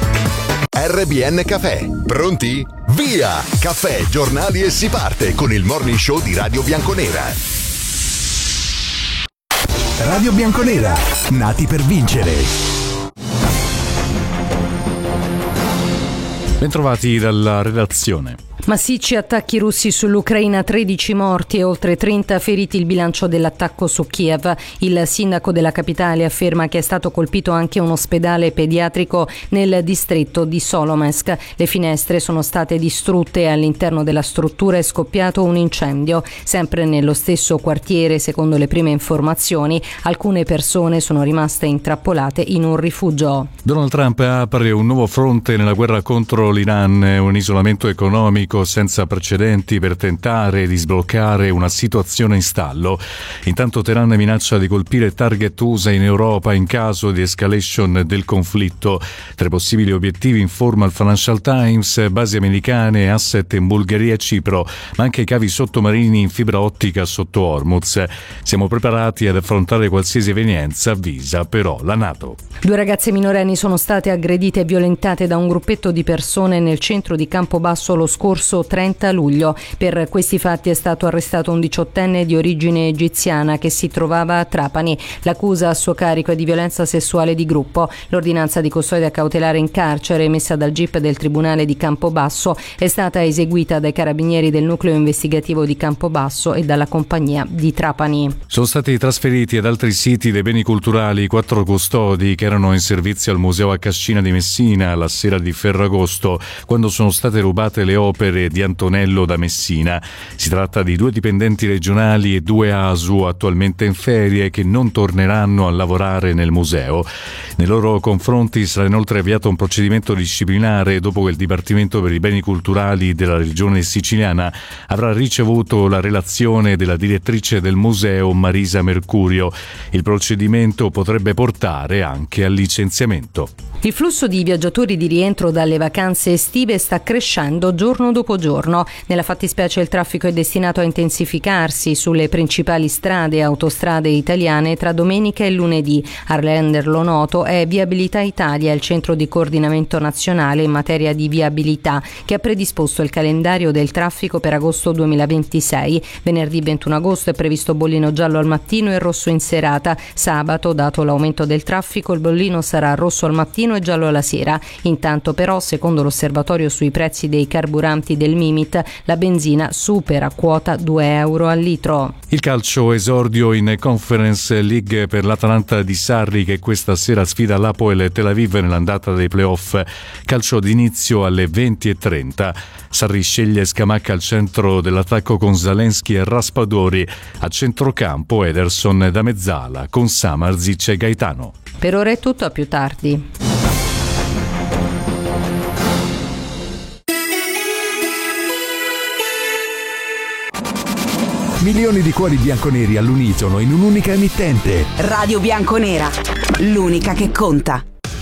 RBN Cafè, pronti? Via! Caffè, giornali e si parte con il morning show di Radio Bianconera. Radio Bianconera, nati per vincere. Bentrovati dalla redazione. Massicci attacchi russi sull'Ucraina, 13 morti e oltre 30 feriti il bilancio dell'attacco su Kiev. Il sindaco della capitale afferma che è stato colpito anche un ospedale pediatrico nel distretto di Solomensk. Le finestre sono state distrutte e all'interno della struttura è scoppiato un incendio. Sempre nello stesso quartiere, secondo le prime informazioni, alcune persone sono rimaste intrappolate in un rifugio. Donald Trump apre un nuovo fronte nella guerra contro l'Iran, un isolamento economico senza precedenti per tentare di sbloccare una situazione in stallo. Intanto Teheran minaccia di colpire target USA in Europa in caso di escalation del conflitto. Tra i possibili obiettivi, informa il Financial Times, basi americane, asset in Bulgaria e Cipro, ma anche cavi sottomarini in fibra ottica sotto Hormuz. Siamo preparati ad affrontare qualsiasi evenienza, avvisa però la NATO. 2 ragazze minorenni sono state aggredite e violentate da un gruppetto di persone nel centro di Campobasso lo scorso 30 luglio. Per questi fatti è stato arrestato un 18enne di origine egiziana che si trovava a Trapani. L'accusa a suo carico è di violenza sessuale di gruppo. L'ordinanza di custodia cautelare in carcere emessa dal GIP del Tribunale di Campobasso è stata eseguita dai carabinieri del nucleo investigativo di Campobasso e dalla compagnia di Trapani. Sono stati trasferiti ad altri siti dei beni culturali 4 custodi che erano in servizio al Museo a Cascina di Messina la sera di Ferragosto, quando sono state rubate le opere di Antonello da Messina. Si tratta di 2 dipendenti regionali e 2 ASU attualmente in ferie che non torneranno a lavorare nel museo. Nei loro confronti sarà inoltre avviato un procedimento disciplinare dopo che il Dipartimento per i beni culturali della regione siciliana avrà ricevuto la relazione della direttrice del museo Marisa Mercurio. Il procedimento potrebbe portare anche al licenziamento. Il flusso di viaggiatori di rientro dalle vacanze estive sta crescendo giorno dopo giorno. Nella fattispecie il traffico è destinato a intensificarsi sulle principali strade e autostrade italiane tra domenica e lunedì. A renderlo noto è Viabilità Italia, il centro di coordinamento nazionale in materia di viabilità, che ha predisposto il calendario del traffico per agosto 2026. Venerdì 21 agosto è previsto bollino giallo al mattino e rosso in serata. Sabato, dato l'aumento del traffico, il bollino sarà rosso al mattino e giallo alla sera. Intanto però, secondo l'osservatorio sui prezzi dei carburanti carburanti del Mimit, la benzina supera quota €2 al litro. Il calcio, esordio in Conference League per l'Atalanta di Sarri, che questa sera sfida l'Hapoel Tel Aviv nell'andata dei playoff. Calcio d'inizio alle 20:30. Sarri sceglie Scamacca al centro dell'attacco con Zalewski e Raspadori. A centrocampo Ederson da mezzala con Samardzic e Gaetano. Per ora è tutto, a più tardi. Milioni di cuori bianconeri all'unisono in un'unica emittente. Radio Bianconera, l'unica che conta.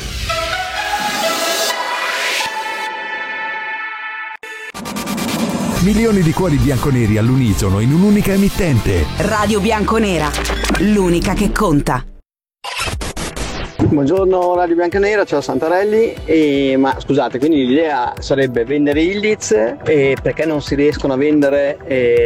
Milioni di cuori bianconeri all'unisono in un'unica emittente. Radio Bianconera, l'unica che conta. Buongiorno Radio Bianconera, ciao Santarelli. Ma scusate, quindi l'idea sarebbe vendere Ildiz, perché non si riescono a vendere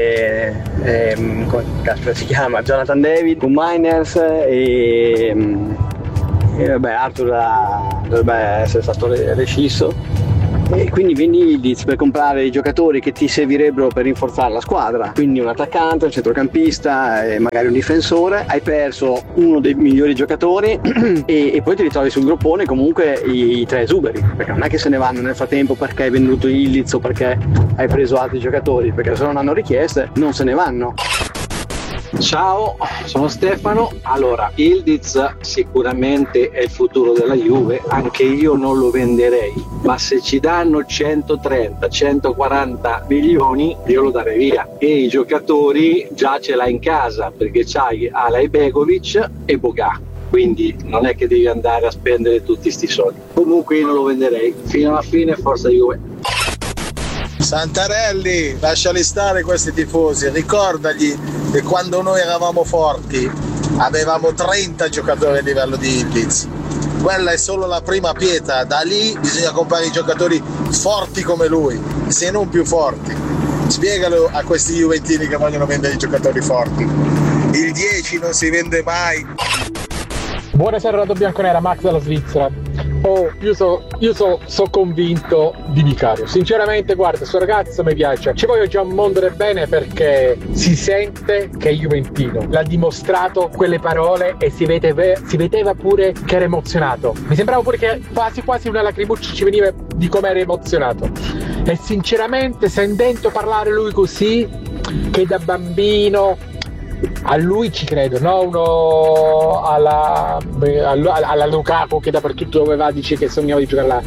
come caspita si chiama, Jonathan David, Miners e Arthur dovrebbe essere stato rescisso. E quindi vendi Ildiz per comprare i giocatori che ti servirebbero per rinforzare la squadra, quindi un attaccante, un centrocampista e magari un difensore. Hai perso uno dei migliori giocatori e poi ti ritrovi sul groppone comunque i tre esuberi, perché non è che se ne vanno nel frattempo perché hai venduto Ildiz o perché hai preso altri giocatori, perché se non hanno richieste non se ne vanno. Ciao, sono Stefano. Allora, Ildiz sicuramente è il futuro della Juve, anche io non lo venderei, ma se ci danno 130-140 milioni io lo darei via. E i giocatori già ce l'hai in casa, perché c'hai Alay Begovic e Boga, quindi non è che devi andare a spendere tutti sti soldi. Comunque io non lo venderei, fino alla fine forza Juve. Santarelli, lasciali stare questi tifosi, ricordagli che quando noi eravamo forti avevamo 30 giocatori a livello di Ildiz. Quella è solo la prima pietra, da lì bisogna comprare i giocatori forti come lui, se non più forti. Spiegalo a questi juventini che vogliono vendere i giocatori forti. Il 10 non si vende mai. Buonasera Radio Bianconera, Max dalla Svizzera. Io so convinto di Vicario. Sinceramente, guarda, questo ragazzo mi piace. Ci voglio già un mondo del bene perché si sente che è juventino. L'ha dimostrato quelle parole e si vedeva pure che era emozionato. Mi sembrava pure che quasi una lacrimuccia ci veniva di come era emozionato. E sinceramente, sentendo parlare lui così, che da bambino a lui ci credo, no? Uno alla Lukaku che dappertutto dove va dice che sognava di giocare là.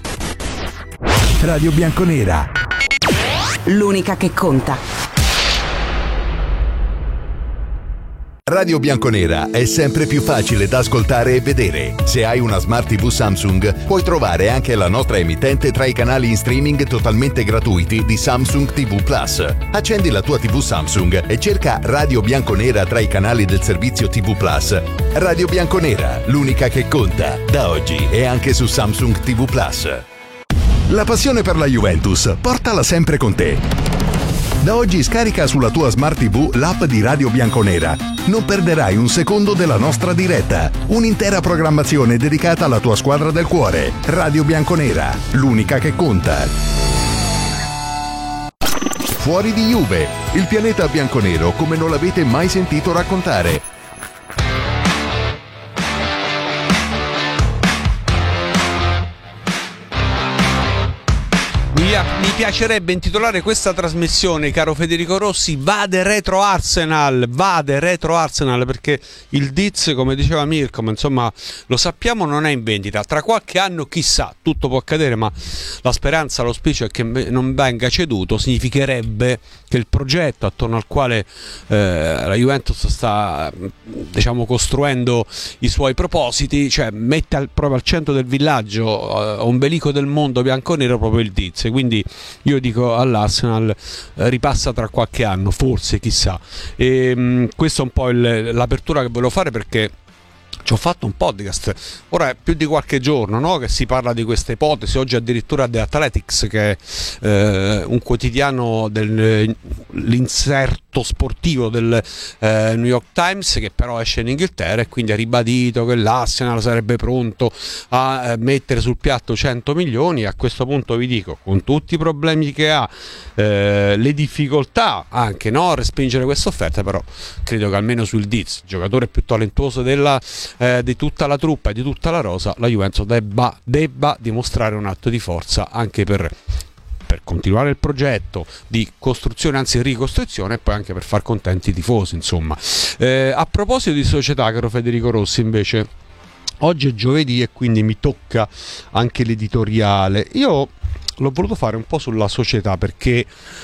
Radio Bianconera, l'unica che conta. Radio Bianconera è sempre più facile da ascoltare e vedere. Se hai una Smart TV Samsung, puoi trovare anche la nostra emittente tra i canali in streaming totalmente gratuiti di Samsung TV Plus. Accendi la tua TV Samsung e cerca Radio Bianconera tra i canali del servizio TV Plus. Radio Bianconera, l'unica che conta. Da oggi è anche su Samsung TV Plus. La passione per la Juventus, portala sempre con te. Da oggi scarica sulla tua Smart TV l'app di Radio Bianconera. Non perderai un secondo della nostra diretta. Un'intera programmazione dedicata alla tua squadra del cuore. Radio Bianconera, l'unica che conta. Fuori di Juve, il pianeta bianconero come non l'avete mai sentito raccontare. Mi piacerebbe intitolare questa trasmissione, caro Federico Rossi, Vade Retro Arsenal, perché il Diz, come diceva Mirko, ma insomma lo sappiamo, non è in vendita. Tra qualche anno chissà, tutto può accadere, ma la speranza, l'auspicio è che non venga ceduto. Significherebbe che il progetto attorno al quale la Juventus sta, diciamo, costruendo i suoi propositi, cioè mette proprio al centro del villaggio, ombelico del mondo bianconero, proprio il Diz. Quindi io dico all'Arsenal, ripassa tra qualche anno, forse, chissà. E questa è un po' l'apertura che volevo fare, perché ci ho fatto un podcast, ora è più di qualche giorno, no? Che si parla di questa ipotesi. Oggi addirittura The Athletics, che è un quotidiano dell'inserto sportivo del New York Times, che però esce in Inghilterra, e quindi ha ribadito che l'Arsenal sarebbe pronto a mettere sul piatto 100 milioni. A questo punto vi dico, con tutti i problemi che ha, le difficoltà anche, no, a respingere questa offerta, però credo che almeno sul Diz, giocatore più talentuoso di tutta la truppa e di tutta la rosa, la Juventus debba dimostrare un atto di forza anche per continuare il progetto di costruzione, anzi ricostruzione, e poi anche per far contenti i tifosi, insomma. A proposito di società, caro Federico Rossi, invece oggi è giovedì e quindi mi tocca anche l'editoriale. Io l'ho voluto fare un po' sulla società perché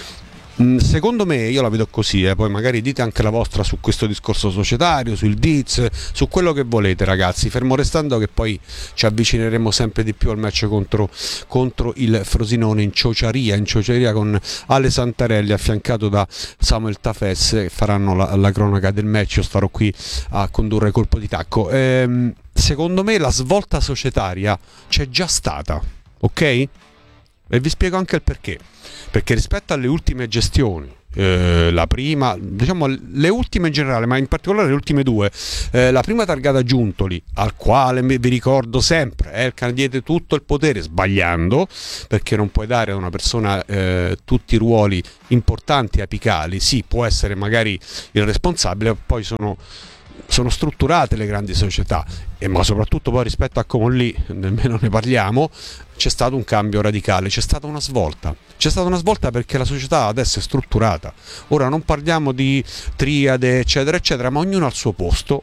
secondo me, io la vedo così, poi magari dite anche la vostra su questo discorso societario, sul Diz, su quello che volete, ragazzi, fermo restando che poi ci avvicineremo sempre di più al match contro il Frosinone in ciociaria con Ale Santarelli affiancato da Samuel Tafes, che faranno la cronaca del match. Io starò qui a condurre colpo di tacco. Secondo me la svolta societaria c'è già stata, ok? E vi spiego anche il perché. Perché rispetto alle ultime gestioni, la prima, diciamo le ultime in generale, ma in particolare le ultime due, la prima targata Giuntoli, al quale vi ricordo sempre, diede tutto il potere sbagliando, perché non puoi dare a una persona tutti i ruoli importanti e apicali. Sì, può essere magari il responsabile, poi sono strutturate le grandi società, ma soprattutto poi rispetto a Comolli nemmeno ne parliamo. C'è stato un cambio radicale, c'è stata una svolta perché la società adesso è strutturata. Ora non parliamo di triade eccetera eccetera, ma ognuno al suo posto,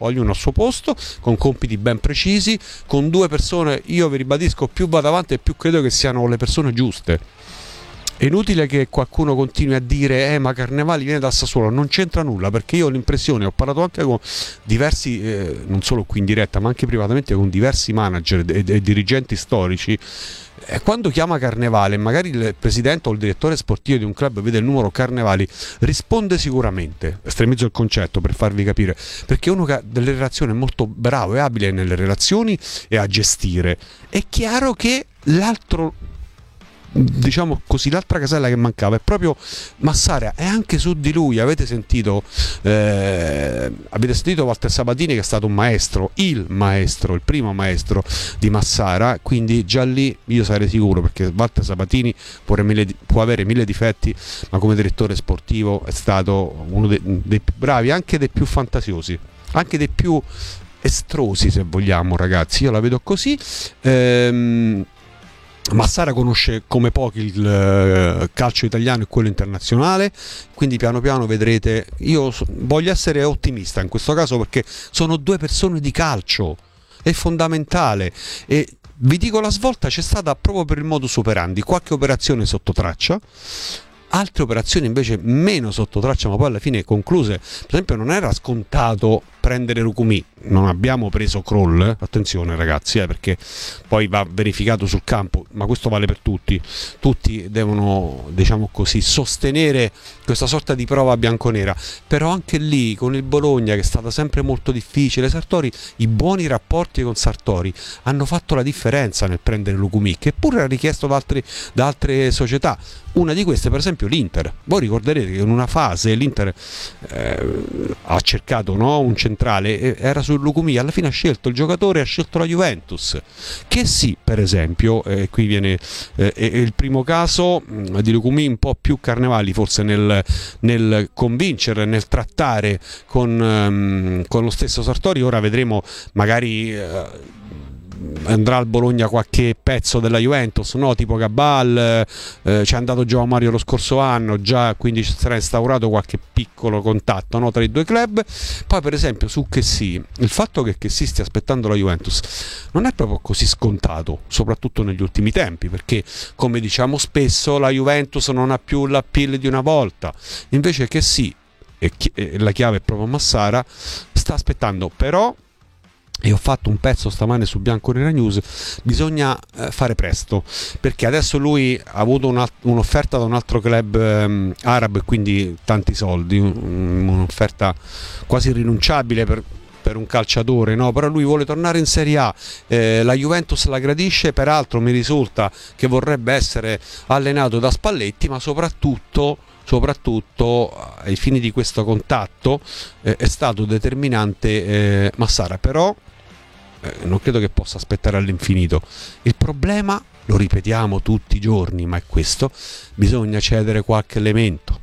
con compiti ben precisi, con due persone, io vi ribadisco, più vado avanti e più credo che siano le persone giuste. È inutile che qualcuno continui a dire ma Carnevali viene da Sassuolo, non c'entra nulla, perché io ho l'impressione, ho parlato anche con diversi, non solo qui in diretta ma anche privatamente, con diversi manager e dirigenti storici, quando chiama Carnevale, magari il presidente o il direttore sportivo di un club vede il numero Carnevali, risponde sicuramente, estremizzo il concetto per farvi capire, perché uno che ha delle relazioni è molto bravo, è abile nelle relazioni e a gestire. È chiaro che l'altro, diciamo così, l'altra casella che mancava è proprio Massara, e anche su di lui avete sentito Walter Sabatini, che è stato un maestro, il primo maestro di Massara, quindi già lì io sarei sicuro, perché Walter Sabatini può avere mille difetti, ma come direttore sportivo è stato uno dei più bravi, anche dei più fantasiosi, anche dei più estrosi, se vogliamo, ragazzi, io la vedo così. Massara conosce come pochi il calcio italiano e quello internazionale, quindi piano piano vedrete. Io voglio essere ottimista in questo caso, perché sono due persone di calcio, è fondamentale. E vi dico, la svolta c'è stata proprio per il modus operandi, qualche operazione sotto traccia, altre operazioni invece meno sotto traccia, ma poi alla fine concluse. Per esempio non era scontato prendere Lucumí, non abbiamo preso Kroll, attenzione ragazzi, perché poi va verificato sul campo, ma questo vale per tutti devono, diciamo così, sostenere questa sorta di prova bianconera. Però anche lì con il Bologna, che è stata sempre molto difficile, Sartori, i buoni rapporti con Sartori hanno fatto la differenza nel prendere Lucumí, che pure era richiesto da altre società. Una di queste per esempio l'Inter. Voi ricorderete che in una fase l'Inter ha cercato, no, un centrale, era sul Lucumí, alla fine ha scelto il giocatore, ha scelto la Juventus, che sì, per esempio, qui viene il primo caso di Lucumí, un po' più Carnevali forse nel convincere, nel trattare con lo stesso Sartori. Ora vedremo, magari andrà al Bologna qualche pezzo della Juventus, no? Tipo Cabal, c'è andato Giovan Mario lo scorso anno già, quindi ci sarà instaurato qualche piccolo contatto, no, tra i due club. Poi per esempio su Chessy, il fatto che Chessy stia aspettando la Juventus non è proprio così scontato, soprattutto negli ultimi tempi, perché come diciamo spesso la Juventus non ha più l'appeal di una volta, invece Chessy, e la chiave è proprio Massara, sta aspettando. Però, e ho fatto un pezzo stamane su Bianconera News, bisogna fare presto, perché adesso lui ha avuto un'offerta da un altro club arabo, e quindi tanti soldi, un'offerta quasi irrinunciabile per un calciatore, no? Però lui vuole tornare in Serie A, la Juventus la gradisce, peraltro mi risulta che vorrebbe essere allenato da Spalletti, ma soprattutto soprattutto ai fini di questo contatto è stato determinante Massara, però non credo che possa aspettare all'infinito. Il problema, lo ripetiamo tutti i giorni, ma è questo: bisogna cedere qualche elemento,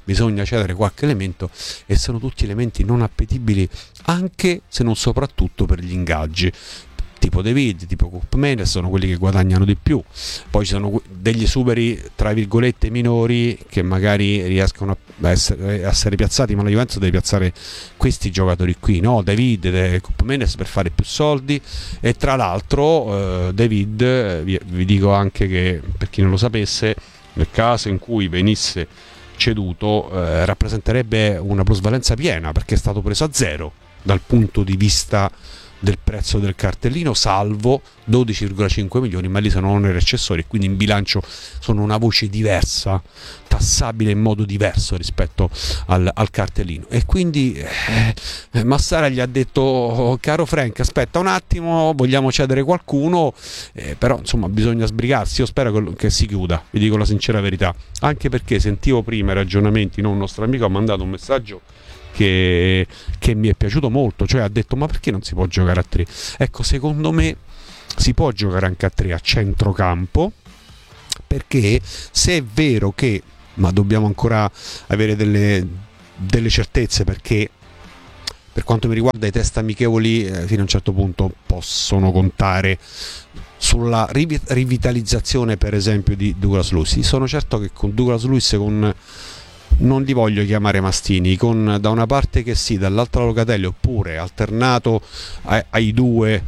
e sono tutti elementi non appetibili, anche se non soprattutto per gli ingaggi, tipo David, tipo Koopmeiners, sono quelli che guadagnano di più. Poi ci sono degli esuberi tra virgolette minori che magari riescono a essere piazzati, ma la Juventus deve piazzare questi giocatori qui, no? David, Koopmeiners, per fare più soldi. E tra l'altro David, vi dico anche che, per chi non lo sapesse, nel caso in cui venisse ceduto rappresenterebbe una plusvalenza piena, perché è stato preso a zero dal punto di vista del prezzo del cartellino, salvo 12,5 milioni, ma lì sono oneri accessori, quindi in bilancio sono una voce diversa, tassabile in modo diverso rispetto al cartellino. E quindi Massara gli ha detto: caro Frank, aspetta un attimo, vogliamo cedere qualcuno, però insomma bisogna sbrigarsi. Io spero che si chiuda, vi dico la sincera verità, anche perché sentivo prima i ragionamenti, un nostro amico ha mandato un messaggio che mi è piaciuto molto, cioè ha detto: ma perché non si può giocare a 3? Ecco, secondo me si può giocare anche a 3 a centrocampo, perché se è vero che, ma dobbiamo ancora avere delle certezze, perché per quanto mi riguarda i test amichevoli fino a un certo punto possono contare sulla rivitalizzazione, per esempio, di Douglas Luiz. Sono certo che con Douglas Luiz, non li voglio chiamare mastini, con da una parte che sì, dall'altra Locatelli, oppure alternato ai due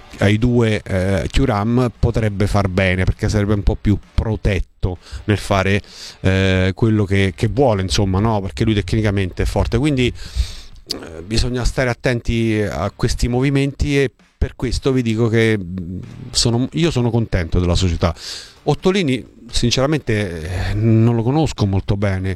Thuram, potrebbe far bene, perché sarebbe un po' più protetto nel fare quello che vuole, insomma, no? Perché lui tecnicamente è forte, quindi bisogna stare attenti a questi movimenti, e per questo vi dico che io sono contento della società. Ottolini sinceramente non lo conosco molto bene.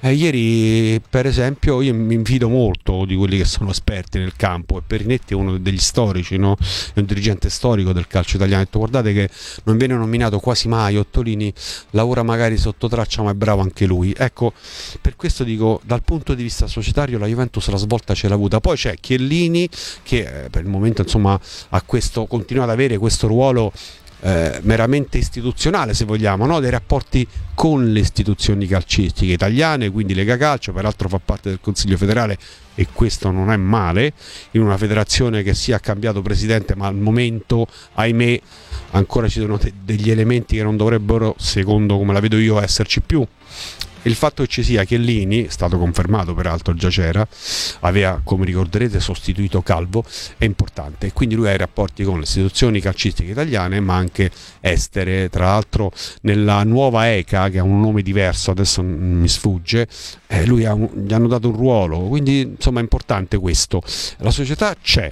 Ieri per esempio io mi fido molto di quelli che sono esperti nel campo, e Perinetti è uno degli storici, no? È un dirigente storico del calcio italiano. Ha detto: guardate che non viene nominato quasi mai Ottolini, lavora magari sotto traccia, ma è bravo anche lui. Ecco, per questo dico, dal punto di vista societario la Juventus la svolta ce l'ha avuta. Poi c'è Chiellini che per il momento insomma continua ad avere questo ruolo meramente istituzionale, se vogliamo, no? Dei rapporti con le istituzioni calcistiche italiane, quindi Lega Calcio, peraltro fa parte del Consiglio federale, e questo non è male in una federazione che sia cambiato presidente, ma al momento, ahimè, ancora ci sono degli elementi che non dovrebbero, secondo come la vedo io, esserci più. Il fatto che ci sia Chiellini, è stato confermato peraltro, già c'era, aveva, come ricorderete, sostituito Calvo, è importante, e quindi lui ha i rapporti con le istituzioni calcistiche italiane ma anche estere. Tra l'altro nella nuova ECA, che ha un nome diverso, adesso mi sfugge, gli hanno dato un ruolo, quindi insomma è importante questo. La società c'è,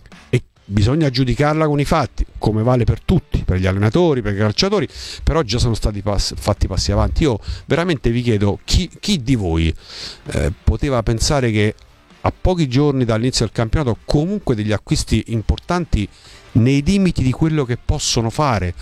bisogna giudicarla con i fatti, come vale per tutti, per gli allenatori, per i calciatori, però già sono stati fatti passi avanti. Io veramente vi chiedo, chi di voi poteva pensare che a pochi giorni dall'inizio del campionato comunque degli acquisti importanti nei limiti di quello che possono fare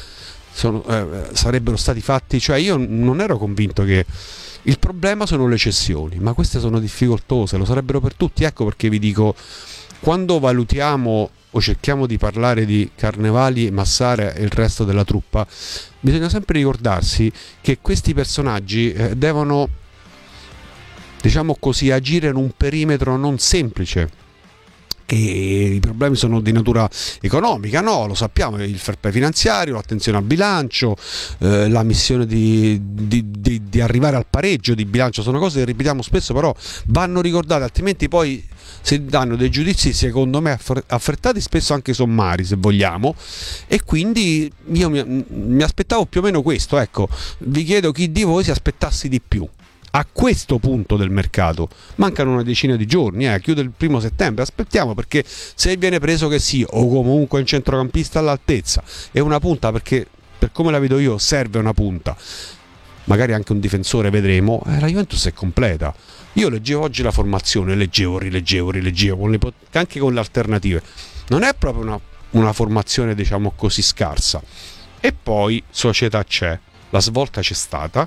sarebbero stati fatti? Cioè io non ero convinto che il problema sono le cessioni, ma queste sono difficoltose, lo sarebbero per tutti. Ecco perché vi dico, quando valutiamo o cerchiamo di parlare di Carnevali, Massara e il resto della truppa, bisogna sempre ricordarsi che questi personaggi devono, diciamo così, agire in un perimetro non semplice, che i problemi sono di natura economica, no? Lo sappiamo, il fair play finanziario, l'attenzione al bilancio, la missione di arrivare al pareggio di bilancio, sono cose che ripetiamo spesso, però vanno ricordate, altrimenti poi si danno dei giudizi secondo me affrettati, spesso anche sommari se vogliamo, e quindi io mi aspettavo più o meno questo. Ecco, vi chiedo chi di voi si aspettasse di più a questo punto del mercato. Mancano una decina di giorni, chiude il 1 settembre, aspettiamo, perché se viene preso che sì, o comunque un centrocampista all'altezza e una punta, perché per come la vedo io serve una punta, magari anche un difensore, vedremo, la Juventus è completa. Io leggevo oggi la formazione, rileggevo anche con le alternative, non è proprio una formazione, diciamo così, scarsa. E poi società c'è, la svolta c'è stata.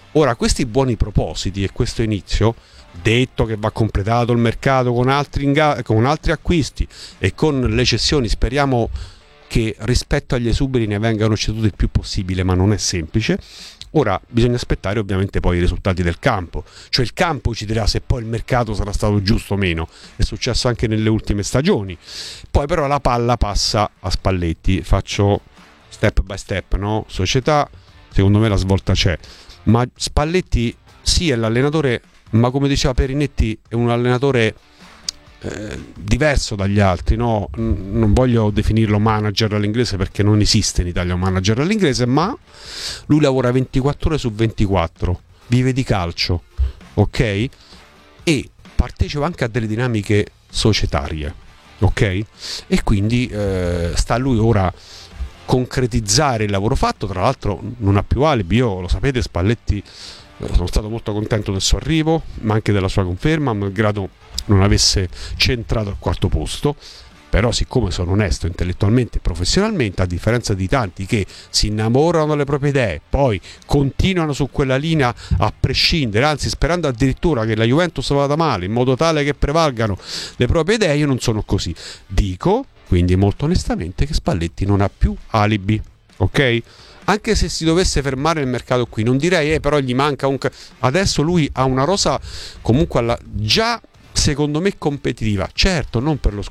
Ora, questi buoni propositi e questo inizio, detto che va completato il mercato con altri acquisti e con le cessioni, speriamo che rispetto agli esuberi ne vengano ceduti il più possibile, ma non è semplice. Ora bisogna aspettare ovviamente poi i risultati del campo, cioè il campo ci dirà se poi il mercato sarà stato giusto o meno. È successo anche nelle ultime stagioni. Poi però la palla passa a Spalletti, faccio step by step, no? Società, secondo me la svolta c'è, ma Spalletti sì è l'allenatore, ma come diceva Perinetti è un allenatore diverso dagli altri, no? Non voglio definirlo manager all'inglese perché non esiste in Italia un manager all'inglese, ma lui lavora 24 ore su 24, vive di calcio, ok? E partecipa anche a delle dinamiche societarie, ok? E quindi sta a lui ora concretizzare il lavoro fatto. Tra l'altro non ha più alibi, lo sapete, Spalletti, sono stato molto contento del suo arrivo, ma anche della sua conferma, malgrado non avesse centrato al quarto posto. Però siccome sono onesto intellettualmente e professionalmente, a differenza di tanti che si innamorano delle proprie idee, poi continuano su quella linea a prescindere, anzi sperando addirittura che la Juventus vada male in modo tale che prevalgano le proprie idee, io non sono così. Dico quindi molto onestamente che Spalletti non ha più alibi, ok? Anche se si dovesse fermare il mercato qui, non direi però gli manca adesso lui ha una rosa comunque già secondo me competitiva, certo non per lo